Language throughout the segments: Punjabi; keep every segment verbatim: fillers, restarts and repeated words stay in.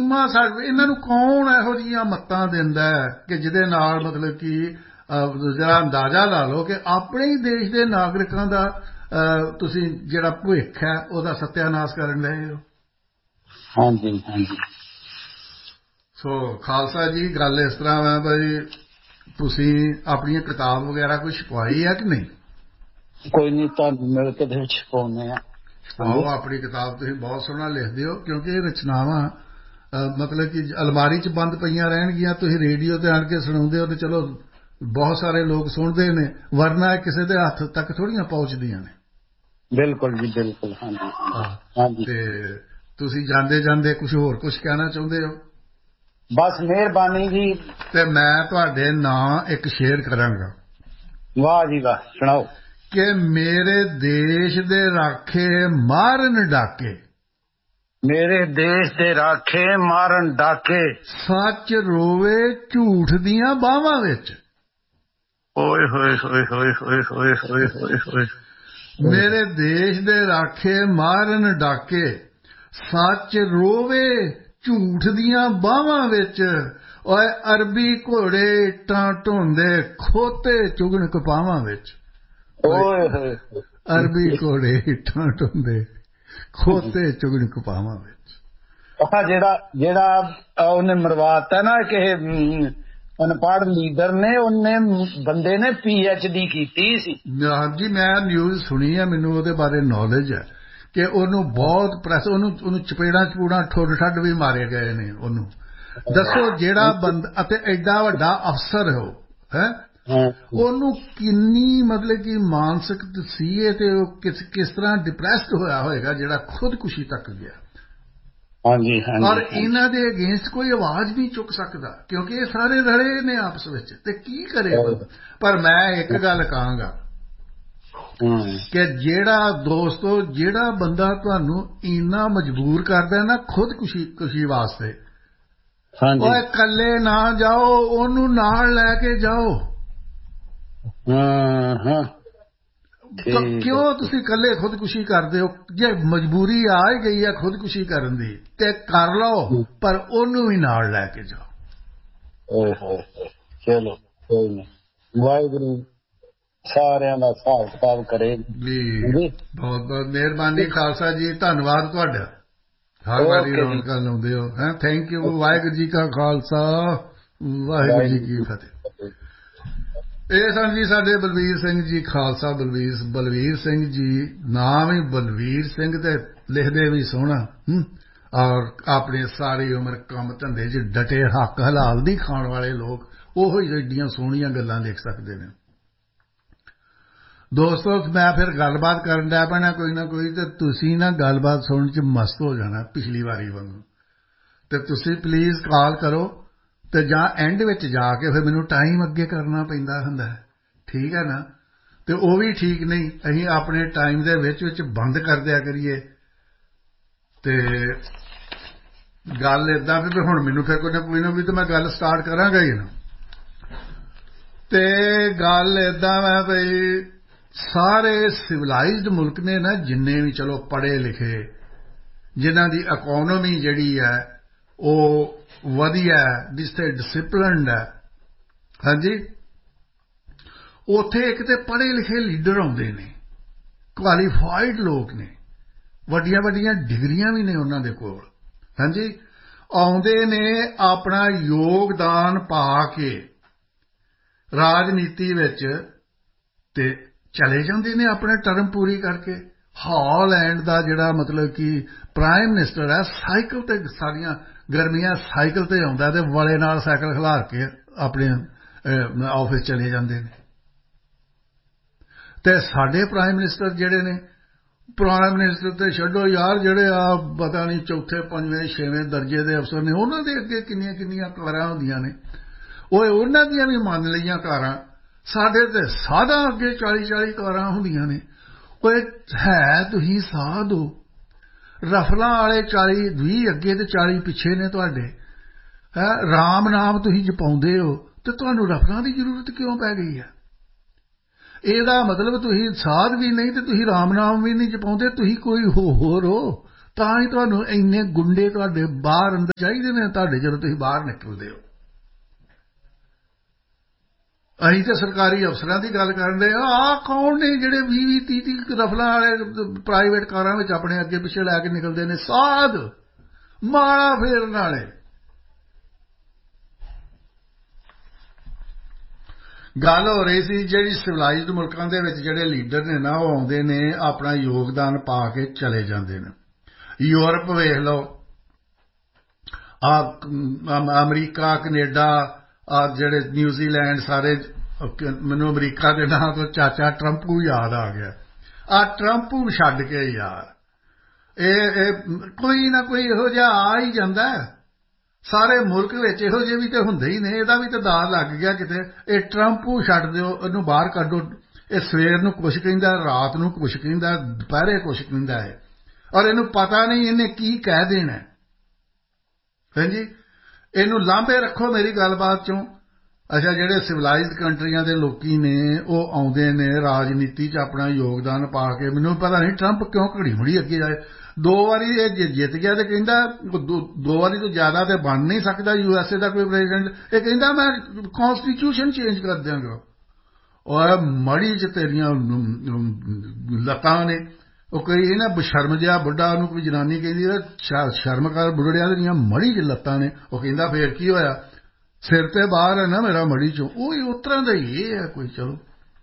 ਸਕੀਮਾਂ ਸਾਡੇ ਇਹਨਾਂ ਨੂੰ ਕੌਣ ਇਹੋ ਜਿਹੀਆਂ ਮੱਤਾਂ ਦਿੰਦਾ ਕਿ ਜਿਹਦੇ ਨਾਲ ਮਤਲਬ ਕਿ ਜਿਹੜਾ ਅੰਦਾਜ਼ਾ ਲਾ ਲਓ ਕਿ ਆਪਣੇ ਹੀ ਦੇਸ਼ ਦੇ ਨਾਗਰਿਕਾਂ ਦਾ ਤੁਸੀਂ ਜਿਹੜਾ ਭਵਿੱਖ ਹੈ ਉਹਦਾ ਸੱਤਿਆਨਾਸ਼ ਕਰਨ ਰਹੇ ਹੋ। ਹਾਂਜੀ ਹਾਂਜੀ। ਸੋ ਖਾਲਸਾ ਜੀ ਗੱਲ ਇਸ ਤਰ੍ਹਾਂ ਹੈ ਬਈ ਤੁਸੀਂ ਆਪਣੀਆਂ ਕਿਤਾਬ ਵਗੈਰਾ ਕੋਈ ਛਪਵਾਈ ਹੈ ਕਿ ਨਹੀਂ? ਕੋਈ ਨਹੀਂ, ਤੁਹਾਨੂੰ ਮਿਲ ਕੇ ਫਿਰ ਛਪਾਉਂਦੇ ਆ। ਆਓ ਆਪਣੀ ਕਿਤਾਬ ਤੁਸੀਂ ਬਹੁਤ ਸੋਹਣਾ ਲਿਖਦੇ ਹੋ ਕਿਉਂਕਿ ਇਹ ਰਚਨਾਵਾਂ ਮਤਲਬ ਕਿ ਅਲਮਾਰੀ 'ਚ ਬੰਦ ਪਈਆਂ ਰਹਿਣਗੀਆਂ, ਤੁਸੀਂ ਰੇਡੀਓ ਤੇ ਆਣ ਕੇ ਸੁਣਾਉਂਦੇ ਹੋ ਤੇ ਚਲੋ ਬਹੁਤ ਸਾਰੇ ਲੋਕ ਸੁਣਦੇ ਨੇ, ਵਰਨਾ ਕਿਸੇ ਦੇ ਹੱਥ ਤੱਕ ਥੋੜ੍ਹੀਆਂ ਪਹੁੰਚਦੀਆਂ ਨੇ। ਬਿਲਕੁਲ ਜੀ ਬਿਲਕੁਲ। ਹਾਂਜੀ ਹਾਂਜੀ। ਤੇ ਤੁਸੀਂ ਜਾਂਦੇ ਜਾਂਦੇ ਕੁਝ ਹੋਰ ਕੁਝ ਕਹਿਣਾ ਚਾਹੁੰਦੇ ਹੋ? ਬਸ ਮਿਹਰਬਾਨੀ ਜੀ। ਤੇ ਮੈਂ ਤੁਹਾਡੇ ਨਾਂ ਇੱਕ ਸ਼ੇਅਰ ਕਰਾਂਗਾ। ਵਾਹ ਜੀ ਵਾਹ, ਸੁਣਾਓ। ਕਿ ਮੇਰੇ ਦੇਸ਼ ਦੇ ਰਾਖੇ ਮਾਰਨ ਡਾਕੇ, ਮੇਰੇ ਦੇਸ਼ ਦੇ ਰਾਖੇ ਮਾਰਨ ਡਾਕੇ, ਸੱਚ ਰੋਵੇ ਝੂਠ ਦੀਆਂ ਬਾਹਾਂ ਵਿੱਚ। ਓਏ ਹੋਏ ਹੋਏ ਹੋਏ ਹੋਏ ਹੋਏ ਹੋਏ ਹੋਏ ਹੋਏ। ਮੇਰੇ ਦੇਸ਼ ਦੇ ਰਾਖੇ ਮਾਰਨ ਡਾਕੇ, ਸੱਚ ਰੋਵੇ ਝੂਠ ਦੀਆਂ ਬਾਹਾਂ ਵਿੱਚ। ਓਏ ਅਰਬੀ ਘੋੜੇ ਇੱਟਾਂ ਢੋਂਦੇ, ਖੋਤੇ ਚੁਗਣ ਕਪਾਵਾਂ ਵਿੱਚ। ਓਏ ਹੋਏ। ਅਰਬੀ ਘੋੜੇ ਇੱਟਾਂ ਢੋਂਦੇ, ਖੋਤੇ ਚੁਗਣ ਕਪਾਵਾਂ ਵਿੱਚ। ਆਹ ਜਿਹੜਾ ਜਿਹੜਾ ਉਹਨੇ ਮਰਵਾਤਾ ਨਾ ਕਿਸੇ ਅਨਪੜ੍ਹ ਲੀਡਰ ਨੇ, ਉਹਨੇ ਬੰਦੇ ਨੇ ਪੀ ਐਚ ਡੀ ਕੀਤੀ ਸੀ। ਹਾਂਜੀ, ਮੈਂ ਨਿਊਜ਼ ਸੁਣੀ ਹੈ, ਮੈਨੂੰ ਉਹਦੇ ਬਾਰੇ ਨੌਲੇਜ ਹੈ ਕਿ ਉਹਨੂੰ ਬਹੁਤ ਪ੍ਰੈਸ, ਉਹਨੂੰ ਉਹਨੂੰ ਚਪੇੜਾਂ ਚਪੂੜਾਂ ਠੁੱਡ ਠੱਡ ਵੀ ਮਾਰੇ ਗਏ ਨੇ ਉਹਨੂੰ। ਦੱਸੋ ਜਿਹੜਾ ਬੰਦਾ ਅਤੇ ਐਡਾ ਵੱਡਾ ਅਫਸਰ ਹੋ ਹੈ, ਉਹਨੂੰ ਕਿੰਨੀ ਮਤਲਬ ਕਿ ਮਾਨਸਿਕ ਸੀ ਤੇ ਉਹ ਕਿਸ ਕਿਸ ਤਰ੍ਹਾਂ ਡਿਪਰੈਸਡ ਹੋਇਆ ਹੋਏਗਾ ਜਿਹੜਾ ਖੁਦਕੁਸ਼ੀ ਤੱਕ ਗਿਆ। ਹਾਂਜੀ ਹਾਂਜੀ। ਔਰ ਇਹਨਾਂ ਦੇ ਅਗੇਂਸਟ ਕੋਈ ਆਵਾਜ਼ ਨਹੀਂ ਚੁੱਕ ਸਕਦਾ ਕਿਉਂਕਿ ਇਹ ਸਾਰੇ ਰਲੇ ਨੇ ਆਪਸ ਵਿੱਚ, ਤੇ ਕੀ ਕਰੇ ਬੰਦਾ। ਪਰ ਮੈਂ ਇੱਕ ਗੱਲ ਕਹਾਂਗਾ ਕਿ ਜਿਹੜਾ ਦੋਸਤੋ ਜਿਹੜਾ ਬੰਦਾ ਤੁਹਾਨੂੰ ਇੰਨਾ ਮਜਬੂਰ ਕਰਦਾ ਨਾ ਖੁਦਕੁਸ਼ੀ ਖੁਸ਼ੀ ਵਾਸਤੇ, ਉਹ ਇਕੱਲੇ ਨਾ ਜਾਓ, ਉਹਨੂੰ ਨਾਲ ਲੈ ਕੇ ਜਾਓ। ਹਾਂ ਹਾਂ। ਕਿਉਂ ਤੁਸੀਂ ਇਕੱਲੇ ਖੁਦਕੁਸ਼ੀ ਕਰਦੇ ਹੋ? ਜੇ ਮਜਬੂਰੀ ਆ ਹੀ ਗਈ ਹੈ ਖੁਦਕੁਸ਼ੀ ਕਰਨ ਦੀ ਤੇ ਕਰ ਲਓ, ਪਰ ਉਹਨੂੰ ਵੀ ਨਾਲ ਲੈ ਕੇ ਜਾਓ। ਓਏ ਹੋਏ, ਚਲੋ ਕੋਈ ਨਹੀਂ, ਵਾਹਿਗੁਰੂ ਸਾਰਿਆਂ ਦਾ ਹਿਸਾਬ ਕਿਤਾਬ ਕਰੇ ਜੀ। ਬਹੁਤ ਬਹੁਤ ਮਿਹਰਬਾਨੀ ਖਾਲਸਾ ਜੀ, ਧੰਨਵਾਦ ਤੁਹਾਡਾ, ਹਰ ਵਾਰੀ ਰੌਣਕਾਂ ਲਾਉਂਦੇ ਹੋ। ਹੈਂ, ਥੈਂਕ ਯੂ। ਵਾਹਿਗੁਰੂ ਜੀ ਕਾ ਖਾਲਸਾ, ਵਾਹਿਗੁਰੂ ਜੀ ਕੀ ਫਤਿਹ। ਇਹ ਸਨ ਜੀ ਸਾਡੇ ਬਲਵੀਰ ਸਿੰਘ ਜੀ ਖਾਲਸਾ। ਬਲਵੀਰ ਬਲਵੀਰ ਸਿੰਘ ਜੀ ਨਾਮ ਹੀ ਬਲਵੀਰ ਸਿੰਘ, ਤੇ ਲਿਖਦੇ ਵੀ ਸੋਹਣਾ, ਔਰ ਆਪਣੇ ਸਾਰੀ ਉਮਰ ਕੰਮ ਧੰਦੇ 'ਚ ਡਟੇ, ਹੱਕ ਹਲਾਲ ਦੀ ਖਾਣ ਵਾਲੇ ਲੋਕ ਉਹੋ ਹੀ ਐਡੀਆਂ ਸੋਹਣੀਆਂ ਗੱਲਾਂ ਲਿਖ ਸਕਦੇ ਨੇ। ਦੋਸਤੋ ਮੈਂ ਫਿਰ ਗੱਲਬਾਤ ਕਰਨ ਡਿਆ ਪੈਣਾ ਕੋਈ ਨਾ ਕੋਈ, ਤੇ ਤੁਸੀਂ ਨਾ ਗੱਲਬਾਤ ਸੁਣਨ 'ਚ ਮਸਤ ਹੋ ਜਾਣਾ ਪਿਛਲੀ ਵਾਰੀ ਵਾਂਗੂ। ਤੇ ਤੁਸੀਂ ਪਲੀਜ਼ ਕਾਲ ਕਰੋ, ਤੇ ਜਾਂ ਐਂਡ ਵਿੱਚ ਜਾ ਕੇ ਫਿਰ ਮੈਨੂੰ ਟਾਈਮ ਅੱਗੇ ਕਰਨਾ ਪੈਂਦਾ ਹੁੰਦਾ, ਠੀਕ ਹੈ ਨਾ? ਤੇ ਉਹ ਵੀ ਠੀਕ ਨਹੀਂ, ਅਸੀਂ ਆਪਣੇ ਟਾਈਮ ਦੇ ਵਿੱਚ ਵਿੱਚ ਬੰਦ ਕਰ ਦਿਆ ਕਰੀਏ। ਤੇ ਗੱਲ ਏਦਾਂ ਵੀ ਹੁਣ ਮੈਨੂੰ ਫਿਰ ਕੋਈ ਨਾ ਕੋਈ ਨਾ ਵੀ ਤਾਂ ਮੈਂ ਗੱਲ ਸਟਾਰਟ ਕਰਾਂਗਾ ਹੀ ਨਾ। ਤੇ ਗੱਲ ਏਦਾਂ ਹੈ ਬਈ ਸਾਰੇ ਸਿਵਲਾਈਜ਼ਡ ਮੁਲਕ ਨੇ ਨਾ, ਜਿੰਨੇ ਵੀ ਚਲੋ ਪੜ੍ਹੇ ਲਿਖੇ, ਜਿਨ੍ਹਾਂ ਦੀ ਇਕੋਨਮੀ ਜਿਹੜੀ ਹੈ ਉਹ ਵਧੀਆ, ਜਿੱਥੇ ਡਿਸਿਪਲਿਨਡ ਹੈ, ਹਾਂਜੀ, ਉੱਥੇ ਇੱਕ ਤੇ ਪੜ੍ਹੇ ਲਿਖੇ ਲੀਡਰ ਆਉਂਦੇ ਨੇ, ਕੁਆਲੀਫਾਈਡ ਲੋਕ ਨੇ, ਵੱਡੀਆਂ ਵੱਡੀਆਂ ਡਿਗਰੀਆਂ ਵੀ ਨੇ ਉਹਨਾਂ ਦੇ ਕੋਲ, ਹਾਂਜੀ, ਆਉਂਦੇ ਨੇ ਆਪਣਾ ਯੋਗਦਾਨ ਪਾ ਕੇ ਰਾਜਨੀਤੀ ਵਿੱਚ ਤੇ ਚਲੇ ਜਾਂਦੇ ਨੇ ਆਪਣਾ ਟਰਮ ਪੂਰੀ ਕਰਕੇ। ਹਾਲੈਂਡ ਦਾ ਜਿਹੜਾ ਮਤਲਬ ਕਿ ਪ੍ਰਾਈਮ ਮਿਨਿਸਟਰ ਹੈ, ਸਾਈਕਲ ਤੇ ਸਾਰੀਆਂ ਗਰਮੀਆਂ ਸਾਈਕਲ ਤੇ ਆਉਂਦਾ ਤੇ ਵਾਲੇ ਨਾਲ ਸਾਈਕਲ ਖਿਲਾਰ ਕੇ ਆਪਣੇ ਆਫਿਸ ਚਲੇ ਜਾਂਦੇ ਨੇ। ਤੇ ਸਾਡੇ ਪ੍ਰਾਈਮ ਮਿਨਿਸਟਰ ਜਿਹੜੇ ਨੇ, ਪ੍ਰਾਈਮ ਮਿਨਿਸਟਰ ਤੇ ਛੱਡੋ ਯਾਰ, ਜਿਹੜੇ ਆ ਪਤਾ ਨਹੀਂ ਚੌਥੇ ਪੰਜਵੇਂ ਛੇਵੇਂ ਦਰਜੇ ਦੇ ਅਫਸਰ ਨੇ, ਉਹਨਾਂ ਦੇ ਅੱਗੇ ਕਿੰਨੀਆਂ ਕਿੰਨੀਆਂ ਕਾਰਾਂ ਹੁੰਦੀਆਂ ਨੇ। ਉਹ ਉਹਨਾਂ ਦੀਆਂ ਵੀ ਮੰਨ ਲਈਆਂ ਕਾਰਾਂ, ਸਾਡੇ ਤੇ ਸਾਧਾਂ ਅੱਗੇ ਚਾਲੀ ਚਾਲੀ ਕਾਰਾਂ ਹੁੰਦੀਆਂ ਨੇ। ਉਹ ਹੈ ਤੁਸੀਂ ਸਾਧ ਹੋ, ਰਫਲਾਂ ਵਾਲੇ ਚਾਲੀ ਵੀਹ ਅੱਗੇ ਤੇ ਚਾਲੀ ਪਿੱਛੇ ਨੇ ਤੁਹਾਡੇ। ਹੈ ਰਾਮ ਨਾਮ ਤੁਸੀਂ ਜਪਾਉਂਦੇ ਹੋ, ਤੇ ਤੁਹਾਨੂੰ ਰਫਲਾਂ ਦੀ ਜ਼ਰੂਰਤ ਕਿਉਂ ਪੈ ਗਈ ਹੈ? ਇਹਦਾ ਮਤਲਬ ਤੁਸੀਂ ਸਾਧ ਵੀ ਨਹੀਂ ਤੇ ਤੁਸੀਂ ਰਾਮ ਨਾਮ ਵੀ ਨਹੀਂ ਜਪਾਉਂਦੇ, ਤੁਸੀਂ ਕੋਈ ਹੋਰ ਹੋ, ਤਾਂ ਹੀ ਤੁਹਾਨੂੰ ਇੰਨੇ ਗੁੰਡੇ ਤੁਹਾਡੇ ਬਾਹਰ ਅੰਦਰ ਚਾਹੀਦੇ ਨੇ ਤੁਹਾਡੇ ਜਦੋਂ ਤੁਸੀਂ ਬਾਹਰ ਨਿਕਲਦੇ ਹੋ। ਅਸੀਂ ਤਾਂ ਸਰਕਾਰੀ ਅਫਸਰਾਂ ਦੀ ਗੱਲ ਕਰਨ ਦੇ ਆਹ ਕੌਣ ਨੇ ਜਿਹੜੇ ਵੀਹ ਵੀਹ ਤੀਹ ਤੀਹ ਰਫਲਾਂ ਵਾਲੇ ਪ੍ਰਾਈਵੇਟ ਕਾਰਾਂ ਵਿੱਚ ਆਪਣੇ ਅੱਗੇ ਪਿੱਛੇ ਲੈ ਕੇ ਨਿਕਲਦੇ ਨੇ, ਸਾਧ ਮਾਲਾ ਫੇਰਨ ਵਾਲੇ। ਗੱਲ ਹੋ ਰਹੀ ਸੀ ਜਿਹੜੀ ਸਿਵਲਾਈਜ਼ਡ ਮੁਲਕਾਂ ਦੇ ਵਿੱਚ ਜਿਹੜੇ ਲੀਡਰ ਨੇ ਨਾ, ਉਹ ਆਉਂਦੇ ਨੇ ਆਪਣਾ ਯੋਗਦਾਨ ਪਾ ਕੇ ਚਲੇ ਜਾਂਦੇ ਨੇ। ਯੂਰਪ ਵੇਖ ਲਓ, ਆ ਅਮਰੀਕਾ, ਕੈਨੇਡਾ, ਆ ਜਿਹੜੇ ਨਿਊਜ਼ੀਲੈਂਡ, ਸਾਰੇ ਮੈਨੂੰ ਅਮਰੀਕਾ ਦੇ ਨਾਂ ਤੋਂ ਚਾਚਾ ਟਰੰਪੂ ਯਾਦ ਆ ਗਿਆ। ਆ ਟਰੰਪੂ ਛੱਡ ਕੇ ਯਾਰ ਇਹ ਕੋਈ ਨਾ ਕੋਈ ਇਹੋ ਜਿਹਾ ਆ ਹੀ ਜਾਂਦਾ। ਸਾਰੇ ਮੁਲਕ ਵਿੱਚ ਇਹੋ ਜਿਹੇ ਵੀ ਤਾਂ ਹੁੰਦੇ ਹੀ ਨੇ, ਇਹਦਾ ਵੀ ਤਾਂ ਦਾਅ ਲੱਗ ਗਿਆ ਕਿਤੇ। ਇਹ ਟਰੰਪੂ ਛੱਡ ਦਿਓ, ਇਹਨੂੰ ਬਾਹਰ ਕੱਢੋ। ਇਹ ਸਵੇਰ ਨੂੰ ਕੁਛ ਕਹਿੰਦਾ, ਰਾਤ ਨੂੰ ਕੁਛ ਕਹਿੰਦਾ, ਦੁਪਹਿਰੇ ਕੁਛ ਕਹਿੰਦਾ ਹੈ, ਔਰ ਇਹਨੂੰ ਪਤਾ ਨਹੀਂ ਇਹਨੇ ਕੀ ਕਹਿ ਦੇਣਾ। ਹਾਂਜੀ, ਇਹਨੂੰ ਲਾਂਭੇ ਰੱਖੋ ਮੇਰੀ ਗੱਲਬਾਤ ਚੋਂ। ਅੱਛਾ, ਜਿਹੜੇ ਸਿਵਲਾਈਜ਼ਡ ਕੰਟਰੀਆਂ ਦੇ ਲੋਕੀ ਨੇ ਉਹ ਆਉਂਦੇ ਨੇ ਰਾਜਨੀਤੀ 'ਚ ਆਪਣਾ ਯੋਗਦਾਨ ਪਾ ਕੇ। ਮੈਨੂੰ ਪਤਾ ਨਹੀਂ ਟਰੰਪ ਕਿਉਂ ਘੜੀ ਮੁੜੀ ਅੱਗੇ ਜਾਏ। ਦੋ ਵਾਰੀ ਇਹ ਜਿੱਤ ਗਿਆ ਤੇ ਕਹਿੰਦਾ ਦੋ ਵਾਰੀ ਤੋਂ ਜ਼ਿਆਦਾ ਤੇ ਬਣ ਨਹੀਂ ਸਕਦਾ ਯੂ ਐਸ ਏ ਦਾ ਕੋਈ ਪ੍ਰੈਜ਼ੀਡੈਂਟ। ਇਹ ਕਹਿੰਦਾ ਮੈਂ ਕੌਂਸਟੀਟਿਊਸ਼ਨ ਚੇਂਜ ਕਰ ਦਿਆਂਗਾ। ਔਰ ਮੜੀ 'ਚ ਤੇਰੀਆਂ ਲੱਤਾਂ ਨੇ। ਉਹ ਕਈ ਨਾ ਬਸ਼ਰਮ ਜਿਹਾ ਬੁੱਢਾ, ਉਹਨੂੰ ਕੋਈ ਜਨਾਨੀ ਕਹਿੰਦੀ ਸ਼ਰਮ ਕਰ ਬੁੱਢੜਿਆਂ ਦੀਆਂ ਮੜੀ 'ਚ ਲੱਤਾਂ ਨੇ। ਉਹ ਕਹਿੰਦਾ ਫੇਰ ਕੀ ਹੋਇਆ, ਸਿਰ ਤੇ ਬਾਹਰ ਹੈ ਨਾ ਮੇਰਾ ਮੜੀ 'ਚੋਂ। ਉਹ ਹੀ ਉਸ ਤਰ੍ਹਾਂ ਦਾ ਹੀ ਇਹ ਹੈ ਕੋਈ। ਚਲੋ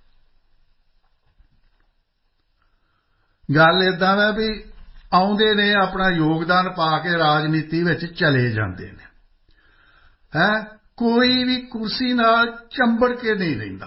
ਗੱਲ ਏਦਾਂ ਹੈ ਵੀ ਆਉਂਦੇ ਨੇ ਆਪਣਾ ਯੋਗਦਾਨ ਪਾ ਕੇ ਰਾਜਨੀਤੀ ਵਿੱਚ ਚਲੇ ਜਾਂਦੇ ਨੇ। ਹੈਂ, ਕੋਈ ਵੀ ਕੁਰਸੀ ਨਾਲ ਚੰਬੜ ਕੇ ਨਹੀਂ ਰਹਿੰਦਾ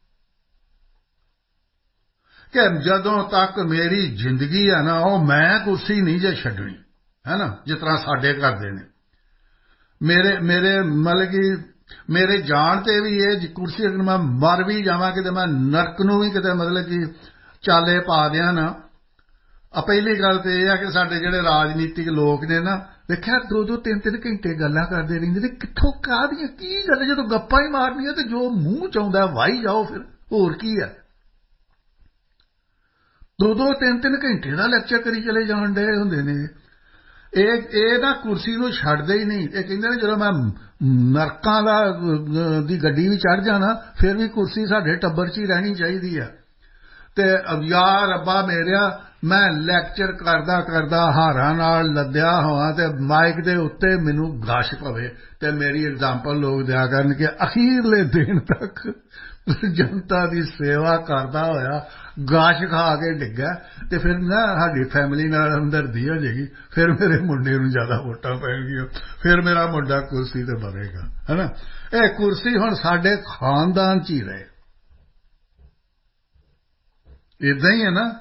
ਕਿ ਜਦੋਂ ਤੱਕ ਮੇਰੀ ਜ਼ਿੰਦਗੀ ਹੈ ਨਾ, ਉਹ ਮੈਂ ਕੁਰਸੀ ਨਹੀਂ ਜੇ ਛੱਡਣੀ, ਹੈ ਨਾ। ਜਿਸ ਤਰ੍ਹਾਂ ਸਾਡੇ ਕਰਦੇ ਨੇ ਮੇਰੇ ਮੇਰੇ ਮਤਲਬ ਕਿ ਮੇਰੇ ਜਾਣ 'ਤੇ ਵੀ ਇਹ ਕੁਰਸੀ ਅਗਰ ਮੈਂ ਮਰ ਵੀ ਜਾਵਾਂ ਕਿਤੇ, ਮੈਂ ਨਰਕ ਨੂੰ ਵੀ ਕਿਤੇ ਮਤਲਬ ਕਿ ਚਾਲੇ ਪਾ ਦਿਆਂ ਨਾ। ਆ ਪਹਿਲੀ ਗੱਲ ਤਾਂ ਇਹ ਹੈ ਕਿ ਸਾਡੇ ਜਿਹੜੇ ਰਾਜਨੀਤਿਕ ਲੋਕ ਨੇ ਨਾ, ਵੇਖਿਆ ਦੋ ਦੋ ਤਿੰਨ ਤਿੰਨ ਘੰਟੇ ਗੱਲਾਂ ਕਰਦੇ ਰਹਿੰਦੇ ਨੇ। ਕਿੱਥੋਂ ਕਾਹਦੀਆਂ ਕੀ ਗੱਲ, ਜਦੋਂ ਗੱਪਾਂ ਹੀ ਮਾਰਨੀਆਂ ਤੇ ਜੋ ਮੂੰਹ 'ਚ ਆਉਂਦਾ ਵਾਹੀ ਜਾਓ, ਫਿਰ ਹੋਰ ਕੀ ਹੈ। ਦੋ ਦੋ ਤਿੰਨ ਤਿੰਨ ਘੰਟੇ ਦਾ ਲੈਕਚਰ ਕਰੀ ਚਲੇ ਜਾਣ ਡਏ ਹੁੰਦੇ ਨੇ। ਇਹ ਇਹ ਨਾ ਕੁਰਸੀ ਨੂੰ ਛੱਡਦੇ ਹੀ ਨਹੀਂ। ਇਹ ਕਹਿੰਦੇ ਨੇ ਜਦੋਂ ਮੈਂ ਨਰਕਾਂ ਦਾ ਦੀ ਗੱਡੀ ਵੀ ਚੜ੍ਹ ਜਾਣਾ ਫਿਰ ਵੀ ਕੁਰਸੀ ਸਾਡੇ ਟੱਬਰ 'ਚ ਹੀ ਰਹਿਣੀ ਚਾਹੀਦੀ ਆ। ਤੇ ਯਾਰ ਰੱਬਾ ਮੇਰਿਆ, ਮੈਂ ਲੈਕਚਰ ਕਰਦਾ ਕਰਦਾ ਹਾਰਾਂ ਨਾਲ ਲੱਦਿਆ ਹੋਵਾਂ ਤੇ ਮਾਈਕ ਦੇ ਉੱਤੇ ਮੈਨੂੰ ਗਸ਼ ਪਵੇ ਤੇ ਮੇਰੀ ਐਗਜ਼ਾਮਪਲ ਲੋਕ ਦਿਆ ਕਰਨ ਕਿ ਅਖੀਰਲੇ ਦਿਨ ਤੱਕ ਜਨਤਾ ਦੀ ਸੇਵਾ ਕਰਦਾ ਹੋਇਆ ਗਾਸ਼ ਖਾ ਕੇ ਡਿੱਗਾ ਤੇ ਫਿਰ ਨਾ ਸਾਡੀ ਫੈਮਿਲੀ ਨਾਲ ਹਮਦਰਦੀ ਹੋ ਜਾਏਗੀ। ਫਿਰ ਮੇਰੇ ਮੁੰਡੇ ਨੂੰ ਜ਼ਿਆਦਾ ਵੋਟਾਂ ਪੈਣਗੀਆਂ, ਫਿਰ ਮੇਰਾ ਮੁੰਡਾ ਕੁਰਸੀ ਤੇ ਬਵੇਗਾ, ਹੈ ਨਾ। ਇਹ ਕੁਰਸੀ ਹੁਣ ਸਾਡੇ ਖਾਨਦਾਨ 'ਚ ਹੀ ਰਹੇ, ਏਦਾਂ ਹੀ ਹੈ ਨਾ।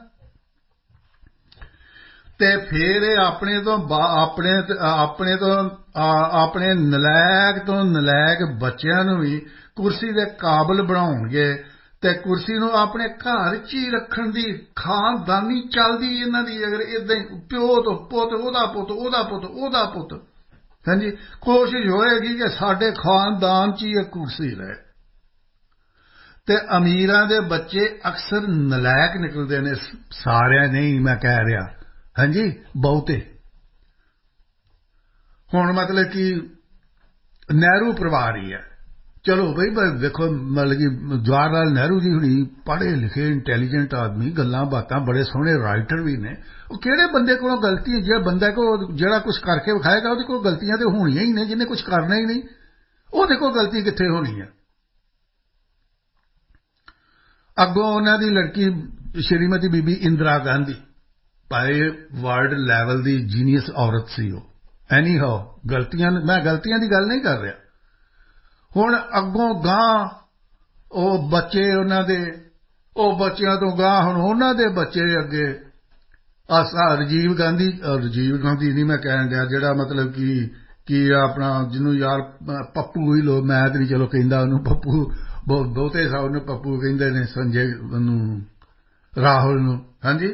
ਤੇ ਫਿਰ ਇਹ ਆਪਣੇ ਤੋਂ ਆਪਣੇ ਆਪਣੇ ਤੋਂ ਆਪਣੇ ਨਲਾਇਕ ਤੋਂ ਨਲਾਇਕ ਬੱਚਿਆਂ ਨੂੰ ਵੀ ਕੁਰਸੀ ਦੇ ਕਾਬਲ ਬਣਾਉਣਗੇ ਤੇ ਕੁਰਸੀ ਨੂੰ ਆਪਣੇ ਘਰ 'ਚ ਹੀ ਰੱਖਣ ਦੀ ਖਾਨਦਾਨੀ ਚੱਲਦੀ ਇਹਨਾਂ ਦੀ। ਅਗਰ ਏਦਾਂ ਹੀ ਪਿਓ ਤੋਂ ਪੁੱਤ, ਉਹਦਾ ਪੁੱਤ, ਉਹਦਾ ਪੁੱਤ, ਉਹਦਾ ਪੁੱਤ, ਹਾਂਜੀ, ਕੋਸ਼ਿਸ਼ ਹੋਏਗੀ ਕਿ ਸਾਡੇ ਖਾਨਦਾਨ 'ਚ ਹੀ ਇਹ ਕੁਰਸੀ ਰਹੇ। ਤੇ ਅਮੀਰਾਂ ਦੇ ਬੱਚੇ ਅਕਸਰ ਨਲਾਇਕ ਨਿਕਲਦੇ ਨੇ, ਸਾਰਿਆਂ ਨਹੀਂ ਮੈਂ ਕਹਿ ਰਿਹਾ, ਹਾਂਜੀ, ਬਹੁਤੇ। ਹੁਣ ਮਤਲਬ ਕਿ ਨਹਿਰੂ ਪਰਿਵਾਰ ਹੀ ਹੈ। ਚਲੋ ਬਈ ਦੇਖੋ, ਮਤਲਬ ਕਿ ਜਵਾਹਰ ਲਾਲ ਨਹਿਰੂ ਜੀ ਹੁਣੀ ਪੜ੍ਹੇ ਲਿਖੇ ਇੰਟੈਲੀਜੈਂਟ ਆਦਮੀ, ਗੱਲਾਂ ਬਾਤਾਂ ਬੜੇ ਸੋਹਣੇ ਰਾਈਟਰ ਵੀ ਨੇ। ਉਹ ਕਿਹੜੇ ਬੰਦੇ ਕੋਲੋਂ ਗਲਤੀ, ਜਿਹੜਾ ਬੰਦਾ ਕੋਲ ਜਿਹੜਾ ਕੁਛ ਕਰਕੇ ਵਿਖਾਏਗਾ ਉਹਦੇ ਕੋਲ ਗਲਤੀਆਂ ਤੇ ਹੋਣੀਆਂ ਹੀ ਨੇ। ਜਿਹਨੇ ਕੁਛ ਕਰਨਾ ਹੀ ਨਹੀਂ ਉਹਦੇ ਕੋਲ ਗਲਤੀ ਕਿੱਥੇ ਹੋਣੀ ਹੈ। ਅੱਗੋਂ ਉਹਨਾਂ ਦੀ ਲੜਕੀ ਸ਼੍ਰੀਮਤੀ ਬੀਬੀ ਇੰਦਰਾ ਗਾਂਧੀ, ਭਾਈ ਵਰਲਡ ਲੈਵਲ ਦੀ ਜੀਨੀਅਸ ਔਰਤ ਸੀ ਉਹ। ਐਨੀ ਹਾਓ ਗਲਤੀਆਂ, ਮੈਂ ਗਲਤੀਆਂ ਦੀ ਗੱਲ ਨਹੀਂ ਕਰ ਰਿਹਾ। ਹੁਣ ਅੱਗੋਂ ਗਾਂ ਉਹ ਬੱਚੇ ਉਹਨਾਂ ਦੇ, ਉਹ ਬੱਚਿਆਂ ਤੋਂ ਗਾਂ ਹੁਣ ਉਹਨਾਂ ਦੇ ਬੱਚੇ ਅੱਗੇ। ਆਸਾ ਰਾਜੀਵ ਗਾਂਧੀ, ਰਾਜੀਵ ਗਾਂਧੀ ਨਹੀਂ ਮੈਂ ਕਹਿਣ ਡਿਆ, ਜਿਹੜਾ ਮਤਲਬ ਕਿ ਕੀ ਆਪਣਾ ਜਿਹਨੂੰ ਯਾਰ ਪੱਪੂ ਹੀ ਲੋ, ਮੈਂ ਤਾਂ ਨਹੀਂ ਚਲੋ ਕਹਿੰਦਾ ਉਹਨੂੰ ਪੱਪੂ, ਬਹੁਤ ਬਹੁਤੇ ਸਾ ਉਹਨੂੰ ਪੱਪੂ ਕਹਿੰਦੇ ਨੇ, ਸੰਜੇ ਨੂੰ, ਰਾਹੁਲ ਨੂੰ, ਹਾਂਜੀ।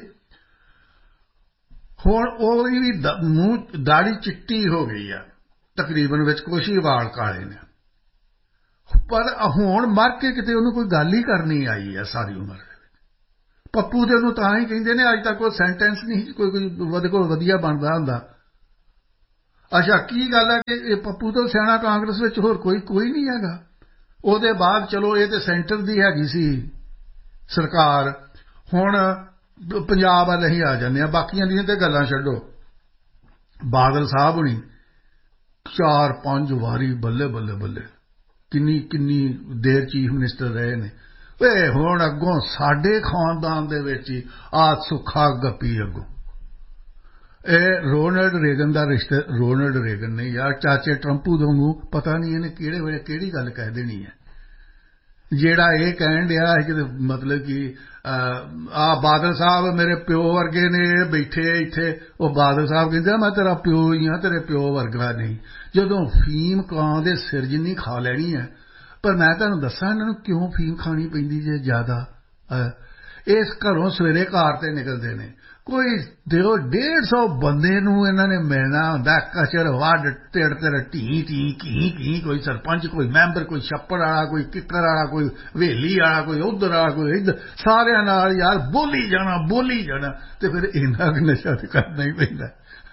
ਹੁਣ ਉਹਦੀ ਵੀ ਮੂੰਹ ਦਾੜੀ ਚਿੱਟੀ ਹੋ ਗਈ ਆ ਤਕਰੀਬਨ, ਵਿੱਚ ਕੁਛ ਹੀ ਵਾਲ ਕਾਲੇ ਨੇ, ਪਰ ਹੁਣ ਮਰ ਕੇ ਕਿਤੇ ਉਹਨੂੰ ਕੋਈ ਗੱਲ ਹੀ ਕਰਨੀ ਆਈ ਹੈ ਸਾਰੀ ਉਮਰ ਦੇ ਵਿੱਚ। ਪੱਪੂ ਦੇ ਉਹਨੂੰ ਤਾਂ ਹੀ ਕਹਿੰਦੇ ਨੇ, ਅੱਜ ਤੱਕ ਕੋਈ ਸੈਂਟੈਂਸ ਨਹੀਂ ਕੋਈ ਕੋਈ ਉਹਦੇ ਕੋਲ ਵਧੀਆ ਬਣਦਾ ਹੁੰਦਾ। ਅੱਛਾ ਕੀ ਗੱਲ ਹੈ ਕਿ ਇਹ ਪੱਪੂ ਤੋਂ ਸਿਆਣਾ ਕਾਂਗਰਸ ਵਿੱਚ ਹੋਰ ਕੋਈ ਕੋਈ ਨਹੀਂ ਹੈਗਾ। ਉਹਦੇ ਬਾਅਦ ਚਲੋ ਇਹ ਤੇ ਸੈਂਟਰ ਦੀ ਹੈਗੀ ਸੀ ਸਰਕਾਰ, ਹੁਣ ਪੰਜਾਬ ਵੱਲ ਅਸੀਂ ਆ ਜਾਂਦੇ ਹਾਂ। ਬਾਕੀਆਂ ਦੀਆਂ ਤੇ ਗੱਲਾਂ ਛੱਡੋ, ਬਾਦਲ ਸਾਹਿਬ ਹੁਣੀ ਚਾਰ ਪੰਜ ਵਾਰੀ ਬੱਲੇ ਬੱਲੇ ਬੱਲੇ ਕਿੰਨੀ ਕਿੰਨੀ ਦੇਰ ਚੀਫ ਮਿਨਿਸਟਰ ਰਹੇ ਨੇ। ਵੇ ਹੁਣ ਅੱਗੋਂ ਸਾਡੇ ਖਾਨਦਾਨ ਦੇ ਵਿੱਚ ਹੀ ਆ ਸੁੱਖਾ ਗੱਪੀ ਅੱਗੋਂ ਇਹ ਰੋਨਲਡ ਰੇਗਨ ਦਾ ਰਿਸ਼ਤਾ। ਰੋਨਲਡ ਰੇਗਨ ਨੇ ਯਾਰ ਚਾਚੇ ਟਰੰਪੂ ਵਾਂਗੂ ਪਤਾ ਨਹੀਂ ਇਹਨੇ ਕਿਹੜੇ ਵੇਲੇ ਕਿਹੜੀ ਗੱਲ ਕਹਿ ਦੇਣੀ ਹੈ। ਜਿਹੜਾ ਇਹ ਕਹਿਣ ਡਿਆ ਕਿ ਮਤਲਬ ਕਿ ਆ ਬਾਦਲ ਸਾਹਿਬ ਮੇਰੇ ਪਿਓ ਵਰਗੇ ਨੇ ਬੈਠੇ ਇੱਥੇ, ਉਹ ਬਾਦਲ ਸਾਹਿਬ ਕਹਿੰਦੇ ਮੈਂ ਤੇਰਾ ਪਿਓ ਹੀ ਹਾਂ, ਤੇਰੇ ਪਿਓ ਵਰਗਾ ਨਹੀਂ। ਜਦੋਂ ਫੀਮ ਕਾਂ ਦੇ ਸਿਰ ਜਿੰਨੀ ਖਾ ਲੈਣੀ ਹੈ। ਪਰ ਮੈਂ ਤੁਹਾਨੂੰ ਦੱਸਾਂ ਇਹਨਾਂ ਨੂੰ ਕਿਉਂ ਫੀਮ ਖਾਣੀ ਪੈਂਦੀ ਜੇ ਜ਼ਿਆਦਾ। ਇਸ ਘਰੋਂ ਸਵੇਰੇ ਕਾਰ ਤੇ ਨਿਕਲਦੇ ਨੇ, ਕੋਈ ਦਿਓ ਡੇਢ ਸੌ ਬੰਦੇ ਨੂੰ ਇਹਨਾਂ ਨੇ ਮਿਲਣਾ ਹੁੰਦਾ, ਕਚਰ ਵੱਢ ਤਿੜ ਤਿੜ ਢੀ ਢੀ ਘੀ ਘੀ, ਕੋਈ ਸਰਪੰਚ ਕੋਈ ਮੈਂਬਰ ਕੋਈ ਛੱਪੜ ਵਾਲਾ ਕੋਈ ਕਿੱਕਰ ਵਾਲਾ ਕੋਈ ਹਵੇਲੀ ਵਾਲਾ ਕੋਈ ਉੱਧਰ ਵਾਲਾ ਕੋਈ ਇੱਧਰ, ਸਾਰਿਆਂ ਨਾਲ ਯਾਰ ਬੋਲੀ ਜਾਣਾ ਬੋਲੀ ਜਾਣਾ। ਤੇ ਫਿਰ ਇੰਨਾ ਕੁ ਨਸ਼ਾ ਤੇ ਕਰਨਾ ਹੀ ਪੈਂਦਾ।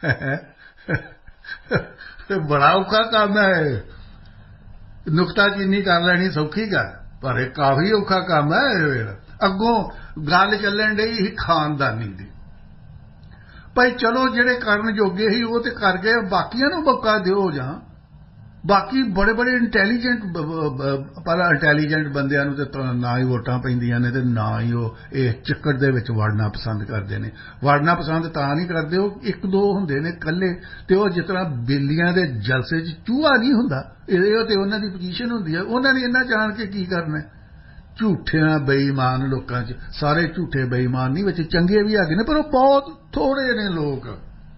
ਬੜਾ ਔਖਾ ਕੰਮ ਹੈ। ਨੁਕਤਾਚੀਨੀ ਕਰ ਲੈਣੀ ਸੌਖੀ ਗੱਲ, ਪਰ ਇਹ ਕਾਫੀ ਔਖਾ ਕੰਮ ਹੈ। ਅੱਗੋਂ ਗੱਲ ਚੱਲਣ ਡਈ ਸੀ ਖਾਨਦਾਨੀ ਦੀ, ਭਾਈ ਚਲੋ ਜਿਹੜੇ ਕਰਨ ਜੋਗੇ ਸੀ ਉਹ ਤੇ ਕਰ ਗਏ, ਬਾਕੀਆਂ ਨੂੰ ਮੌਕਾ ਦਿਓ। ਜਾਂ ਬਾਕੀ ਬੜੇ ਬੜੇ ਇੰਟੈਲੀਜੈਂਟ, ਪਰ ਇੰਟੈਲੀਜੈਂਟ ਬੰਦਿਆਂ ਨੂੰ ਤੇ ਨਾ ਹੀ ਵੋਟਾਂ ਪੈਂਦੀਆਂ ਨੇ ਤੇ ਨਾ ਹੀ ਉਹ ਇਹ ਚੱਕਰ ਦੇ ਵਿੱਚ ਵੜਨਾ ਪਸੰਦ ਕਰਦੇ ਨੇ। ਵੜਨਾ ਪਸੰਦ ਤਾਂ ਨਹੀਂ ਕਰਦੇ, ਉਹ ਇੱਕ ਦੋ ਹੁੰਦੇ ਨੇ ਇਕੱਲੇ, ਤੇ ਉਹ ਜਿਸ ਤਰ੍ਹਾਂ ਬਿੱਲੀਆਂ ਦੇ ਜਲਸੇ 'ਚ ਚੂਹਾ ਨਹੀਂ ਹੁੰਦਾ, ਇਹ ਤੇ ਉਹਨਾਂ ਦੀ ਪੋਜੀਸ਼ਨ ਹੁੰਦੀ ਹੈ। ਉਹਨਾਂ ਨੇ ਇਹਨਾਂ ਜਾਣ ਕੇ ਕੀ ਕਰਨਾ। ਝੂਠਿਆਂ ਬੇਈਮਾਨ ਲੋਕਾਂ 'ਚ ਸਾਰੇ ਝੂਠੇ ਬੇਈਮਾਨ ਨਹੀਂ, ਵਿੱਚ ਚੰਗੇ ਵੀ ਹੈਗੇ ਨੇ, ਪਰ ਉਹ ਬਹੁਤ ਥੋੜੇ ਨੇ ਲੋਕ।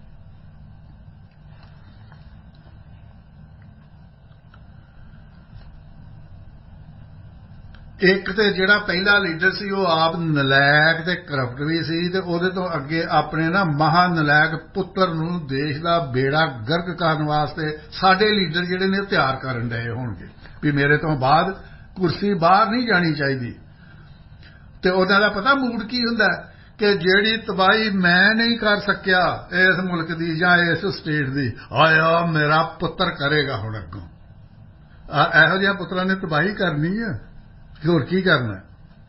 ਇੱਕ ਤੇ ਜਿਹੜਾ ਪਹਿਲਾ ਲੀਡਰ ਸੀ ਉਹ ਆਪ ਨਲਾਇਕ ਤੇ ਕਰਪਟ ਵੀ ਸੀ, ਤੇ ਉਹਦੇ ਤੋਂ ਅੱਗੇ ਆਪਣੇ ਨਾ ਮਹਾ ਨਲਾਇਕ ਪੁੱਤਰ ਨੂੰ ਦੇਸ਼ ਦਾ ਬੇੜਾ ਗਰਕ ਕਰਨ ਵਾਸਤੇ ਸਾਡੇ ਲੀਡਰ ਜਿਹੜੇ ਨੇ ਤਿਆਰ ਕਰਨ ਡਏ ਹੋਣਗੇ ਵੀ ਮੇਰੇ ਤੋਂ ਬਾਅਦ ਕੁਰਸੀ ਬਾਹਰ ਨਹੀਂ ਜਾਣੀ ਚਾਹੀਦੀ। ਤੇ ਉਹਨਾਂ ਦਾ ਪਤਾ ਮੂਡ ਕੀ ਹੁੰਦਾ ਕਿ ਜਿਹੜੀ ਤਬਾਹੀ ਮੈਂ ਨਹੀਂ ਕਰ ਸਕਿਆ ਇਸ ਮੁਲਕ ਦੀ ਜਾਂ ਇਸ ਸਟੇਟ ਦੀ, ਆਇਆ ਮੇਰਾ ਪੁੱਤਰ ਕਰੇਗਾ। ਹੁਣ ਅੱਗੋਂ ਇਹੋ ਜਿਹੇ ਪੁੱਤਰਾਂ ਨੇ ਤਬਾਹੀ ਕਰਨੀ ਹੈ, ਹੋਰ ਕੀ ਕਰਨਾ।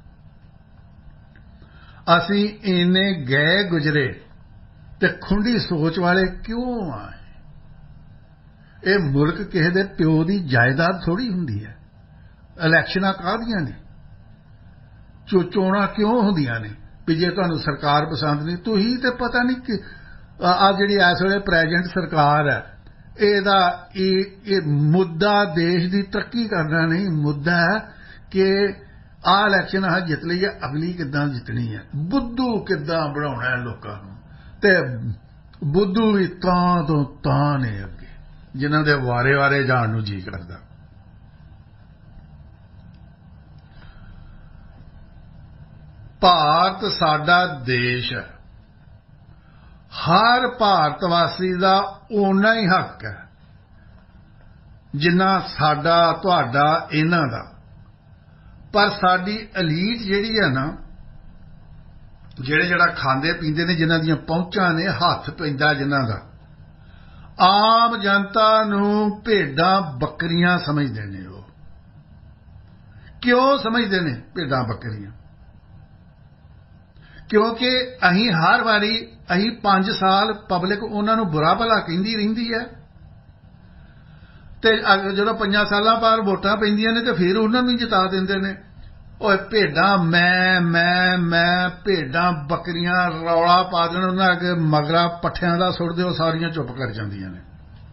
ਅਸੀਂ ਇੰਨੇ ਗਏ ਗੁਜਰੇ ਤੇ ਖੁੰਡੀ ਸੋਚ ਵਾਲੇ ਕਿਉਂ ਆਏ। ਇਹ ਮੁਲਕ ਕਿਸੇ ਦੇ ਪਿਓ ਦੀ ਜਾਇਦਾਦ ਥੋੜੀ ਹੁੰਦੀ ਹੈ। ਇਲੈਕਸ਼ਨਾਂ ਕਾਹਦੀਆਂ ਨੇ, ਚੋ ਚੋਣਾਂ ਕਿਉਂ ਹੁੰਦੀਆਂ ਨੇ ਵੀ ਜੇ ਤੁਹਾਨੂੰ ਸਰਕਾਰ ਪਸੰਦ ਨਹੀਂ। ਤੁਸੀਂ ਤੇ ਪਤਾ ਨਹੀਂ ਕਿ ਆ ਜਿਹੜੀ ਇਸ ਵੇਲੇ ਪ੍ਰੈਜ਼ੈਂਟ ਸਰਕਾਰ ਹੈ, ਇਹਦਾ ਇਹ ਇਹ ਮੁੱਦਾ ਦੇਸ਼ ਦੀ ਤਰੱਕੀ ਕਰਨਾ ਨਹੀਂ, ਮੁੱਦਾ ਹੈ ਕਿ ਆਹ ਇਲੈਕਸ਼ਨ ਆਹ ਜਿੱਤ ਲਈ ਹੈ, ਅਗਲੀ ਕਿੱਦਾਂ ਜਿੱਤਣੀ ਹੈ, ਬੁੱਧੂ ਕਿੱਦਾਂ ਬਣਾਉਣਾ ਹੈ ਲੋਕਾਂ ਨੂੰ। ਤੇ ਬੁੱਧੂ ਵੀ ਤਾਂ ਤੋਂ ਤਾਂ ਨੇ ਅੱਗੇ ਜਿਨ੍ਹਾਂ ਦੇ ਵਾਰੇ ਵਾਰੇ ਜਾਣ ਨੂੰ ਜੀ ਕਰਦਾ। ਭਾਰਤ ਸਾਡਾ ਦੇਸ਼ ਹੈ, ਹਰ ਭਾਰਤ ਵਾਸੀ ਦਾ ਓਨਾ ਹੀ ਹੱਕ ਹੈ ਜਿੰਨਾ ਸਾਡਾ ਤੁਹਾਡਾ ਇਹਨਾਂ ਦਾ। ਪਰ ਸਾਡੀ ਐਲੀਟ ਜਿਹੜੀ ਹੈ ਨਾ, ਜਿਹੜੇ ਜਿਹੜਾ ਖਾਂਦੇ ਪੀਂਦੇ ਨੇ, ਜਿਨ੍ਹਾਂ ਦੀਆਂ ਪਹੁੰਚਾਂ ਨੇ, ਹੱਥ ਪੈਂਦਾ ਜਿਨ੍ਹਾਂ ਦਾ, ਆਮ ਜਨਤਾ ਨੂੰ ਭੇਡਾਂ ਬੱਕਰੀਆਂ ਸਮਝਦੇ ਨੇ। ਉਹ ਕਿਉਂ ਸਮਝਦੇ ਨੇ ਭੇਡਾਂ ਬੱਕਰੀਆਂ? ਕਿਉਂਕਿ ਅਸੀਂ ਹਰ ਵਾਰੀ ਅਸੀਂ ਪੰਜ ਸਾਲ ਪਬਲਿਕ ਉਹਨਾਂ ਨੂੰ ਬੁਰਾ ਭਲਾ ਕਹਿੰਦੀ ਰਹਿੰਦੀ ਹੈ, ਤੇ ਜਦੋਂ ਪੰਜਾਂ ਸਾਲਾਂ ਬਾਅਦ ਵੋਟਾਂ ਪੈਂਦੀਆਂ ਨੇ ਤੇ ਫਿਰ ਉਹਨਾਂ ਨੂੰ ਜਿਤਾ ਦਿੰਦੇ ਨੇ। ਓਏ ਭੇਡਾਂ ਮੈਂ ਮੈਂ ਮੈਂ ਭੇਡਾਂ ਬੱਕਰੀਆਂ ਰੌਲਾ ਪਾ ਦੇਣ ਉਹਨਾਂ ਅੱਗੇ ਮਗਰਾ ਪੱਠਿਆਂ ਦਾ ਸੁੱਟ ਦਿਓ, ਸਾਰੀਆਂ ਚੁੱਪ ਕਰ ਜਾਂਦੀਆਂ ਨੇ।